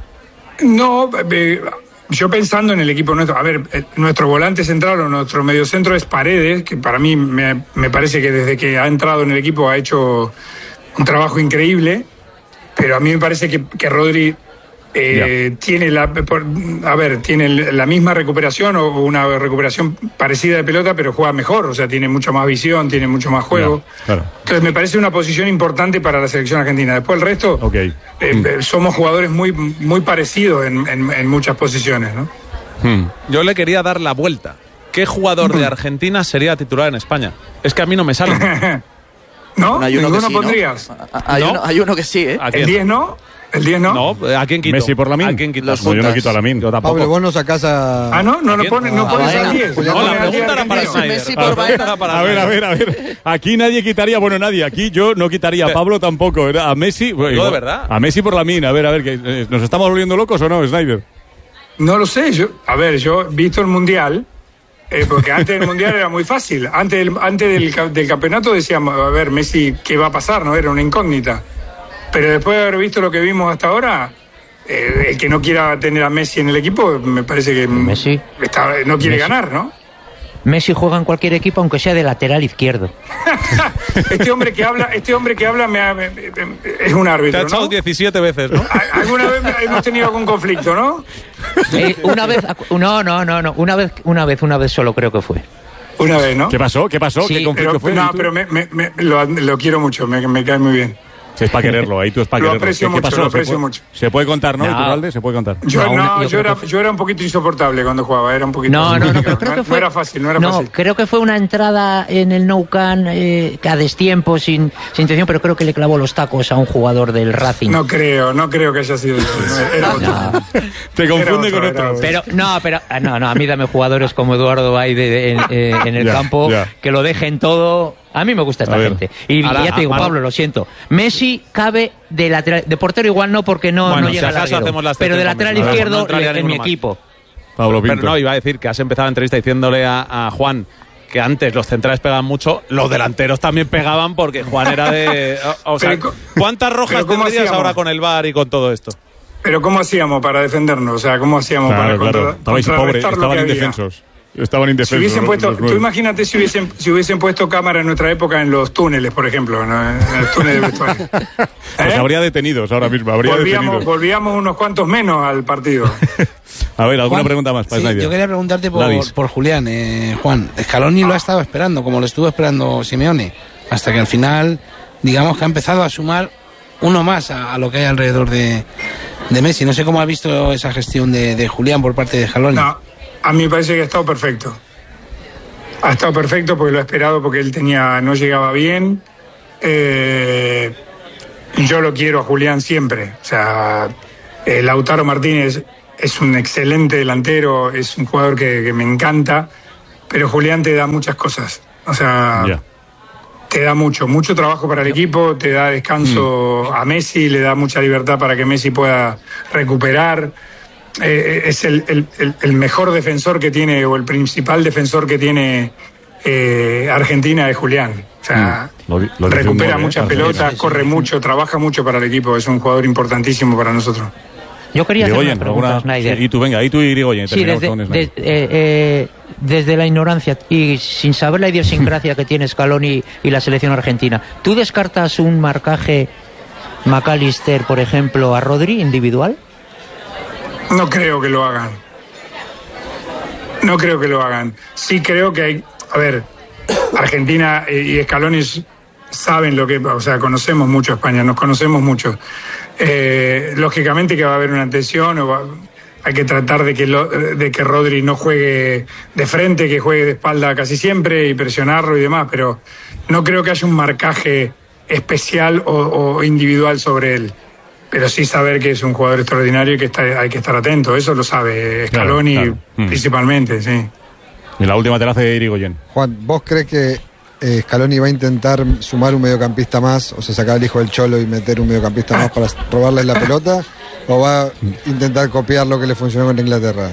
No, eh, yo pensando en el equipo nuestro, a ver, eh, nuestro volante central o nuestro mediocentro es Paredes, que para mí me, me parece que desde que ha entrado en el equipo ha hecho un trabajo increíble. Pero a mí me parece que, que Rodri eh, yeah. tiene la por, a ver tiene la misma recuperación o una recuperación parecida de pelota, pero juega mejor, o sea, tiene mucho más visión, tiene mucho más juego. Yeah, claro. Entonces me parece una posición importante para la selección argentina. Después el resto, okay. eh, mm. somos jugadores muy muy parecidos en, en, en muchas posiciones, ¿no? Mm. Yo le quería dar la vuelta. ¿Qué jugador de Argentina sería titular en España? Es que a mí no me sale. ¿No? Bueno, hay uno ¿Ninguno sí, pondrías? ¿no? Hay, ¿No? Uno, hay uno que sí, ¿eh? ¿El diez no? ¿El diez no? No, ¿a quién quito? Messi por Lamine. ¿A quién quito? No, yo no quito a Lamine. Yo tampoco. Pablo, vos no sacás a... Ah, no, no lo pones, no pones al diez. No, la pregunta era para Snyder. Messi por Baena. A ver, a ver, a ver. Aquí nadie quitaría, bueno, nadie. Aquí yo no quitaría a Pablo tampoco. A Messi... ¿No, de verdad? A Messi por Lamine. A ver, a ver, que ¿nos estamos volviendo locos o no, Snyder? No lo sé. Yo, a ver, yo visto el Mundial... Eh, porque antes del Mundial era muy fácil. Antes del, antes del, del campeonato decíamos, a ver, Messi, ¿qué va a pasar? No era una incógnita. Pero después de haber visto lo que vimos hasta ahora, eh, el que no quiera tener a Messi en el equipo, me parece que Messi está, no quiere Messi. ganar, ¿no? Messi juega en cualquier equipo, aunque sea de lateral izquierdo. este hombre que habla, este hombre que habla me ha, me, me, es un árbitro, ¿no? Te ha echado ¿no? diecisiete veces, ¿no? ¿Alguna vez hemos tenido algún conflicto, no? Eh, una vez, no, no, no, no, una vez, una vez, una vez solo creo que fue. Una vez, ¿no? ¿Qué pasó? ¿Qué pasó? Sí, ¿Qué conflicto pero, fue? No, pero me, me, me, lo, lo quiero mucho, me, me cae muy bien. Sí, es para quererlo, ahí tú es para Lo quererlo. aprecio ¿Qué, mucho, qué pasó? lo aprecio ¿Se, puede, mucho. ¿Se puede contar, no, No. Iturralde? ¿Se puede contar? Yo, No, no, yo yo, creo era, que fue- yo era un poquito insoportable cuando jugaba, era un poquito No, no, no, complicado. pero creo que no, fue. no era fácil, no era no, fácil. creo que fue una entrada en el Nou Camp eh, a destiempo, sin, sin intención, pero creo que le clavó los tacos a un jugador del Racing. No creo, no creo que haya sido eso. no, Era otro. Te confunde Era con otro, otro. era Pero no, pero ah, no, no, a mí dame jugadores como Eduardo Baide de- en, eh, en el Ya, campo ya. que lo dejen todo. A mí me gusta esta A ver. gente. Y Ahora, ya te digo, a- Pablo, lo siento. Messi cabe de lateral, de portero igual no porque no, Bueno, no si llega al acaso larguero. hacemos la Pero de excepción lateral con Messi. A ver, izquierdo no entraría le- en mi ninguno más. equipo. Pablo Pinto. Pero no, iba a decir que has empezado la entrevista diciéndole a, a Juan que antes los centrales pegaban mucho, los delanteros también pegaban porque Juan era de... O, o sea, Pero, ¿cuántas rojas pero ¿cómo tendrías hacíamos? ahora con el V A R y con todo esto? Pero ¿cómo hacíamos para defendernos? O sea, ¿cómo hacíamos Claro, para claro. contra- Estabais pobres, contrarrestar lo estaban que había? indefensos. Estaban Si indefensos. hubiesen los- puesto, los tú nueve. imagínate si hubiesen, si hubiesen puesto cámara en nuestra época en los túneles, por ejemplo, ¿no? En los túneles de vestuario. Pues habría detenidos ahora mismo, habría Volvíamos, detenidos. volvíamos unos cuantos menos al partido. A ver, ¿alguna Juan, pregunta más para sí, Snyder? yo quería preguntarte por, Davis. por Julián, eh, Juan. Scaloni lo ha estado esperando, como lo estuvo esperando Simeone, hasta que al final, digamos que ha empezado a sumar uno más a, a lo que hay alrededor de, de Messi. No sé cómo ha visto esa gestión de, de Julián por parte de Scaloni. No, a mí me parece que ha estado perfecto. Ha estado perfecto porque lo ha esperado, porque él tenía, no llegaba bien. Eh, yo lo quiero a Julián siempre. O sea, eh, Lautaro Martínez es un excelente delantero, es un jugador que, que me encanta, pero Julián te da muchas cosas. O sea, Ya. te da mucho, mucho trabajo para el equipo, te da descanso a Messi, le da mucha libertad para que Messi pueda recuperar. Eh, es el, el- el- el mejor defensor que tiene, o el principal defensor que tiene eh, Argentina es Julián. O sea, Lo di- lo dice un recupera gol, ¿eh? muchas Argentina. pelotas, corre mucho, trabaja mucho para el equipo, es un jugador importantísimo para nosotros. Yo quería hacer una Irigoyen, pregunta, alguna- Snyder. sí, y tú, venga, ahí tú y Irigoyen. Sí, terminamos desde, con de- Snyder. eh, eh, desde la ignorancia y sin saber la idiosincrasia que tiene Scaloni y la selección argentina, ¿tú descartas un marcaje McAllister, por ejemplo, a Rodri individual? No creo que lo hagan. No creo que lo hagan. Sí creo que hay... A ver, Argentina y Scaloni saben lo que... O sea, conocemos mucho a España, nos conocemos mucho. Eh, lógicamente que va a haber una tensión, o va- hay que tratar de que, lo- de que Rodri no juegue de frente, que juegue de espalda casi siempre y presionarlo y demás, pero no creo que haya un marcaje especial o, o individual sobre él. Pero sí saber que es un jugador extraordinario y que está, hay que estar atento, eso lo sabe Scaloni Claro, claro. Mm. principalmente, sí. Y la última te la hace Irigoyen. Juan, ¿vos crees que eh, Scaloni va a intentar sumar un mediocampista más, o sea, sacar al hijo del Cholo y meter un mediocampista más para robarles la pelota? ¿O va a intentar copiar lo que le funcionó con Inglaterra?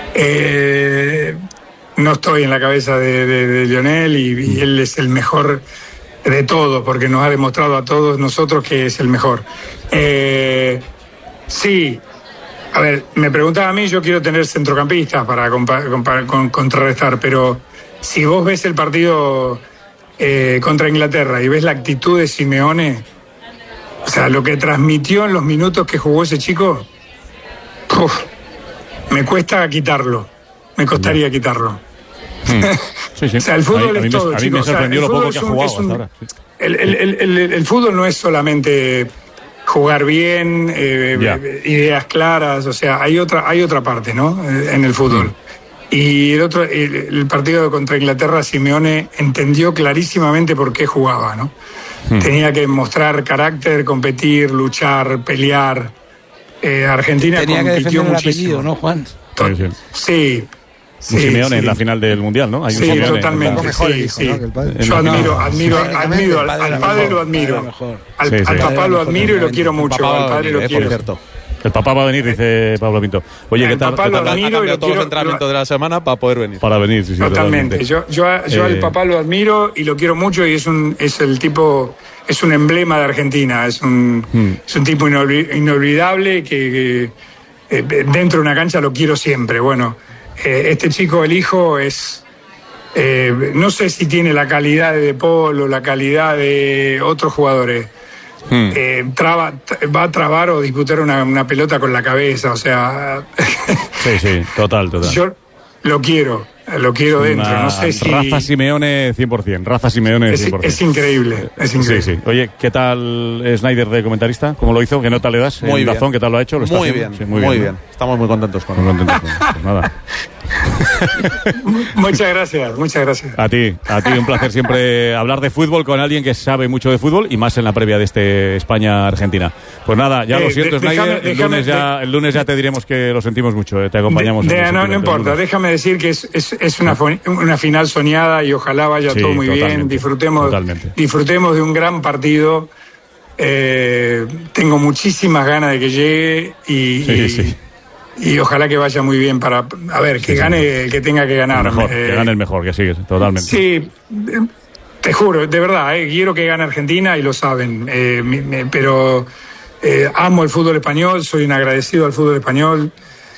Eh, no estoy en la cabeza de, de- de Lionel y, y él es el mejor de todos, porque nos ha demostrado a todos nosotros que es el mejor. Eh, sí, a ver, me preguntaba a mí, yo quiero tener centrocampistas para compa- compa- con- contrarrestar, pero si vos ves el partido eh, contra Inglaterra y ves la actitud de Simeone, o sea, lo que transmitió en los minutos que jugó ese chico, uf, me cuesta quitarlo, me costaría quitarlo. Sí, sí. O sea, el fútbol a mí, es a mí todo, me, a mí chicos. me O sea, sorprendió el lo poco fútbol que ha es un- jugado es un- hasta ahora. Sí. El, el- el- el- el fútbol no es solamente jugar bien, eh, Ya. eh, ideas claras, o sea, hay otra, hay otra parte, ¿no? Eh, En el fútbol. Y el otro, el, el partido contra Inglaterra, Simeone entendió clarísimamente por qué jugaba, ¿no? Hmm. Tenía que mostrar carácter, competir, luchar, pelear. Eh, Argentina Tenía que compitió defender el muchísimo. apellido, ¿no, Juan? Sí, sí. Sí. Un Sí, Simeone sí. en la final del Mundial, ¿no? Hay un Sí, Simeone en la- totalmente. mejor el Sí, hijo, sí. ¿no? que el padre. en Yo la admiro, final. admiro, Técnicamente, admiro, el al, padre al era padre mejor, lo el padre admiro. era mejor. Al, Sí, sí. al papá lo Mejor admiro y lo quiero El mucho. papá Al va a padre venir, lo eh, por quiero. cierto. El papá va a venir, dice Pablo Pinto. Oye, El ¿qué tal? papá qué lo tal? admiro. Ha y cambiado lo todos quiero- los entrenamientos de la semana para poder venir. Para venir, sí, sí. Totalmente. Yo, yo, yo Eh, al papá lo admiro y lo quiero mucho y es un es el tipo, es un emblema de Argentina, es un, Hmm. es un tipo inolvi- inolvidable que, que, eh, dentro de una cancha lo quiero siempre. Bueno, eh, este chico, el hijo, es... eh, no sé si tiene la calidad de De Paul o la calidad de otros jugadores. Hmm. Eh, traba, t- va a trabar o disputar una, una pelota con la cabeza, o sea... Sí, sí, total, total. Yo lo quiero. Lo quiero dentro, Una no sé si... Raza Simeone cien por ciento, Raza Simeone es, cien por ciento. es increíble, es increíble. Sí, sí. Oye, ¿qué tal Snyder de comentarista? ¿Cómo lo hizo? ¿Qué nota le das? Muy en bien. Dazón, ¿qué tal lo ha hecho? ¿Lo está muy, haciendo? bien, Sí, muy, muy bien, bien. ¿no? Estamos muy contentos con él. Muy contentos con él. Pues nada. Muchas gracias, muchas gracias. A ti, a ti, un placer siempre hablar de fútbol con alguien que sabe mucho de fútbol y más en la previa de este España-Argentina. Pues nada, ya Eh, lo siento, de- Snyder, déjame- el, déjame- lunes ya, el lunes ya te diremos que lo sentimos mucho, eh, te acompañamos. De- en de- el no, no sentimiento del importa, lunes. déjame decir que es, es, es una, fo- una final soñada y ojalá vaya Sí, todo muy bien. totalmente, Disfrutemos, totalmente. disfrutemos de un gran partido. Eh, tengo muchísimas ganas de que llegue y, Sí, y, sí. y ojalá que vaya muy bien para a ver que Sí, gane sí. el que tenga que ganar. El mejor, Eh, que gane el mejor, que sigue, totalmente. Sí, eh, te juro, de verdad, eh, quiero que gane Argentina y lo saben, eh, mi- me- pero eh, amo el fútbol español, soy un agradecido al fútbol español.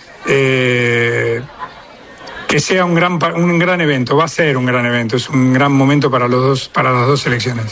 Eh, que sea un gran pa- un gran evento, va a ser un gran evento, es un gran momento para los dos para las dos selecciones.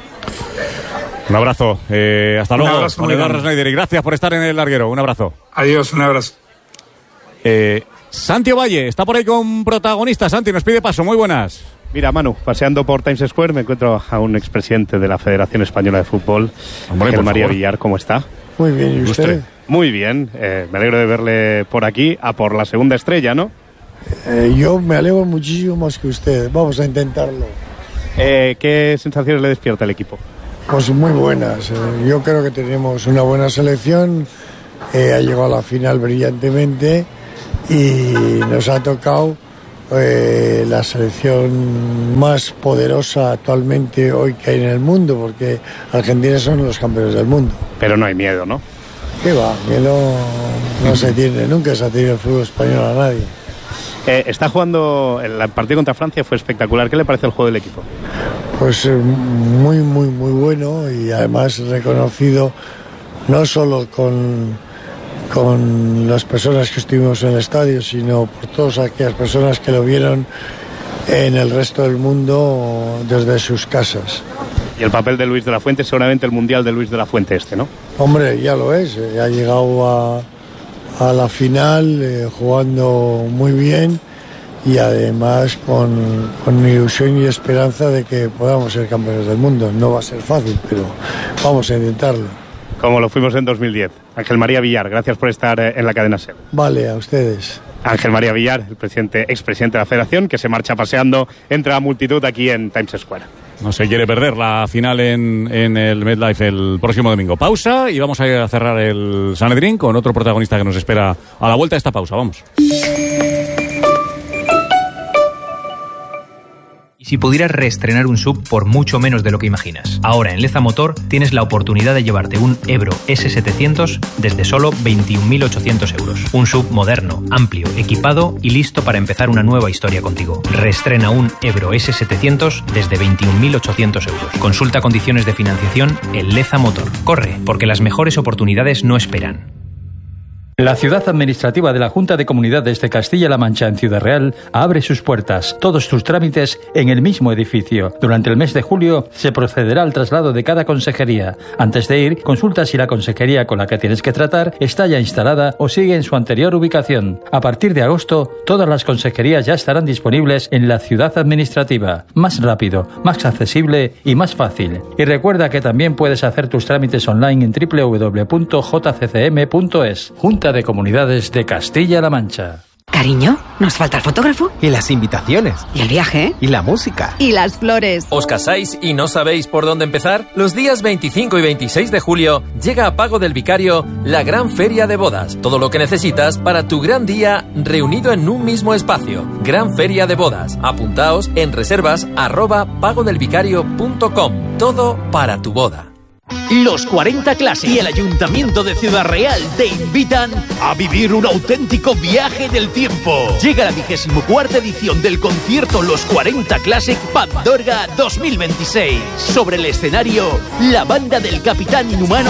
Un abrazo, eh, hasta Un luego, abrazo Juan muy Eduardo grande. Snyder, y gracias por estar en el larguero, un abrazo. Adiós, un abrazo. Eh, Santi Ovalle está por ahí con protagonista. Santi, nos pide paso, muy buenas. Mira, Manu, paseando por Times Square me encuentro a un expresidente de la Federación Española de Fútbol, Hombre, Ángel por María favor. Villar, ¿cómo está? Muy bien, ¿y usted? Ilustre. Muy bien, eh, me alegro de verle por aquí, a por la segunda estrella, ¿no? Eh, yo me alegro muchísimo más que usted. Vamos a intentarlo. Eh, ¿Qué sensaciones le despierta el equipo? Pues muy buenas. Eh, yo creo que tenemos una buena selección. Eh, ha llegado a la final brillantemente y nos ha tocado eh, la selección más poderosa actualmente hoy que hay en el mundo, porque Argentina son los campeones del mundo. Pero no hay miedo, ¿no? ¿Qué va? Miedo no se tiene. Nunca se ha tenido el fútbol español a nadie. Eh, está jugando, el partido contra Francia fue espectacular. ¿Qué le parece el juego del equipo? Pues eh, muy, muy, muy bueno y además reconocido no solo con, con las personas que estuvimos en el estadio, sino por todas aquellas personas que lo vieron en el resto del mundo desde sus casas. Y el papel de Luis de la Fuente, seguramente el mundial de Luis de la Fuente este, ¿no? Hombre, ya lo es, eh, ha llegado a, a la final eh, jugando muy bien y además con, con ilusión y esperanza de que podamos ser campeones del mundo. No va a ser fácil, pero vamos a intentarlo. Como lo fuimos en dos mil diez. Ángel María Villar, gracias por estar eh, en la cadena SER. Vale, a ustedes. Ángel María Villar, el presidente, expresidente de la Federación, que se marcha paseando entre la multitud aquí en Times Square. No se quiere perder la final en, en el MetLife el próximo domingo. Pausa y vamos a cerrar el Sanedrín con otro protagonista que nos espera a la vuelta de esta pausa. Vamos. Y si pudieras reestrenar un sub por mucho menos de lo que imaginas. Ahora en Leza Motor tienes la oportunidad de llevarte un Ebro ese setecientos desde solo veintiún mil ochocientos euros. Un sub moderno, amplio, equipado y listo para empezar una nueva historia contigo. Reestrena un Ebro ese setecientos desde veintiún mil ochocientos euros. Consulta condiciones de financiación en Leza Motor. Corre, porque las mejores oportunidades no esperan. La ciudad administrativa de la Junta de Comunidades de Castilla-La Mancha en Ciudad Real abre sus puertas, todos tus trámites en el mismo edificio. Durante el mes de julio se procederá al traslado de cada consejería. Antes de ir, consulta si la consejería con la que tienes que tratar está ya instalada o sigue en su anterior ubicación. A partir de agosto, todas las consejerías ya estarán disponibles en la ciudad administrativa. Más rápido, más accesible y más fácil. Y recuerda que también puedes hacer tus trámites online en doble u doble u doble u punto j c c m punto es. Junta de Comunidades de Castilla-La Mancha. Cariño, nos falta el fotógrafo. Y las invitaciones. Y el viaje. Y la música. Y las flores. ¿Os casáis y no sabéis por dónde empezar? Los días veinticinco y veintiséis de julio llega a Pago del Vicario la gran feria de bodas. Todo lo que necesitas para tu gran día reunido en un mismo espacio. Gran feria de bodas. Apuntaos en reservas arroba pagodelvicario punto com. Todo para tu boda. Los cuarenta Classic y el Ayuntamiento de Ciudad Real te invitan a vivir un auténtico viaje del tiempo. Llega la vigésimo cuarta edición del concierto Los cuarenta Classic Pandorga dos mil veintiséis. Sobre el escenario, la banda del Capitán Inhumano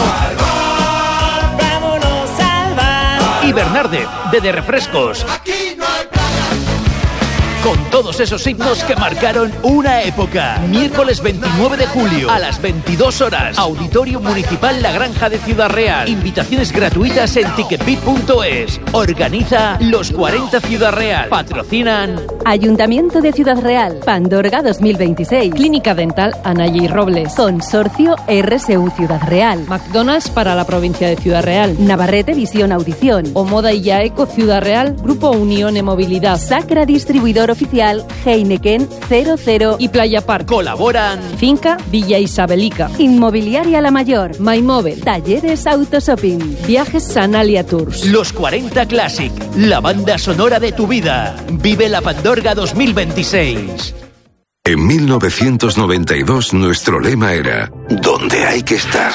y Bernárdez de De Refrescos. con todos esos himnos que marcaron una época. Miércoles veintinueve de julio a las veintidós horas, Auditorio Municipal La Granja de Ciudad Real. Invitaciones gratuitas en ticketbit punto es. Organiza Los cuarenta Ciudad Real. Patrocinan Ayuntamiento de Ciudad Real, Pandorga dos mil veintiséis, Clínica Dental Anayí Robles, Consorcio R S U Ciudad Real, McDonald's para la provincia de Ciudad Real, Navarrete Visión Audición, Omoda y Yaeco Ciudad Real, Grupo Unión e Movilidad, Sacra Distribuidor Oficial, Heineken cero cero y Playa Park. Colaboran Finca Villa Isabelica, Inmobiliaria La Mayor, MyMóvil, Talleres Autoshopping, Viajes Sanalia Tours. Los cuarenta Classic, la banda sonora de tu vida. Vive la Pandorga dos mil veintiséis. En mil novecientos noventa y dos nuestro lema era ¿dónde hay que estar?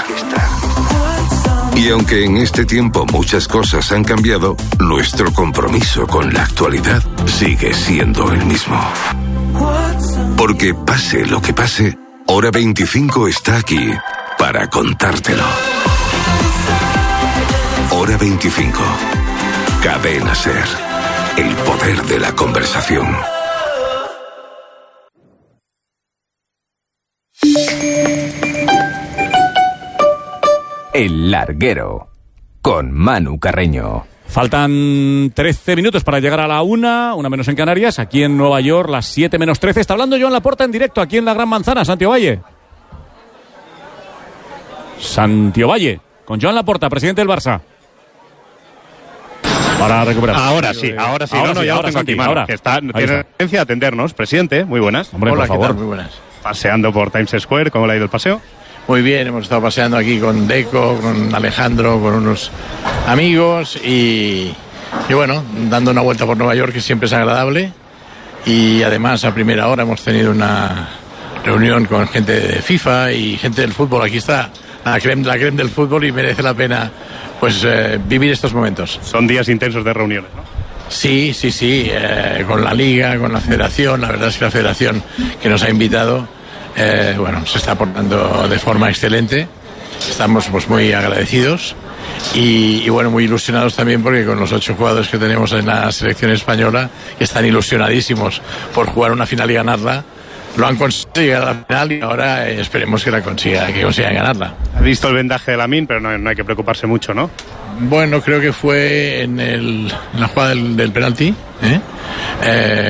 Y aunque en este tiempo muchas cosas han cambiado, nuestro compromiso con la actualidad sigue siendo el mismo. Porque pase lo que pase, Hora veinticinco está aquí para contártelo. Hora veinticinco. Cadena SER. El poder de la conversación. El Larguero, con Manu Carreño. Faltan trece minutos para llegar a la una, una menos en Canarias, aquí en Nueva York, las siete menos trece. Está hablando Joan Laporta en directo, aquí en la Gran Manzana, Santiago Valle. Santiago Valle, con Joan Laporta, presidente del Barça. Para recuperar. Ahora sí, ahora sí. Ahora no, no, sí, ya ahora, lo tengo Santi, aquí, Manu, ahora. que está, tiene está. la urgencia de atendernos. Presidente, muy buenas. Hombre, Hola, por favor. ¿qué tal? Muy buenas. Paseando por Times Square, ¿cómo le ha ido el paseo? Muy bien, hemos estado paseando aquí con Deco, con Alejandro, con unos amigos y, y bueno, dando una vuelta por Nueva York, que siempre es agradable. Y además a primera hora hemos tenido una reunión con gente de FIFA y gente del fútbol. Aquí está la creme, la creme del fútbol y merece la pena pues eh, vivir estos momentos. Son días intensos de reuniones, ¿no? Sí, sí, sí, eh, con la Liga, con la Federación. La verdad es que la Federación que nos ha invitado, eh, bueno, se está portando de forma excelente. Estamos pues muy agradecidos y, y bueno, muy ilusionados también porque con los ocho jugadores que tenemos en la selección española, que están ilusionadísimos por jugar una final y ganarla, lo han conseguido llegar a la final y ahora eh, esperemos que la consiga, que consigan ganarla. Ha visto el vendaje de Lamine, pero no, no hay que preocuparse mucho, ¿no? Bueno, creo que fue en, el, en la jugada del, del penalti, ¿eh? Eh,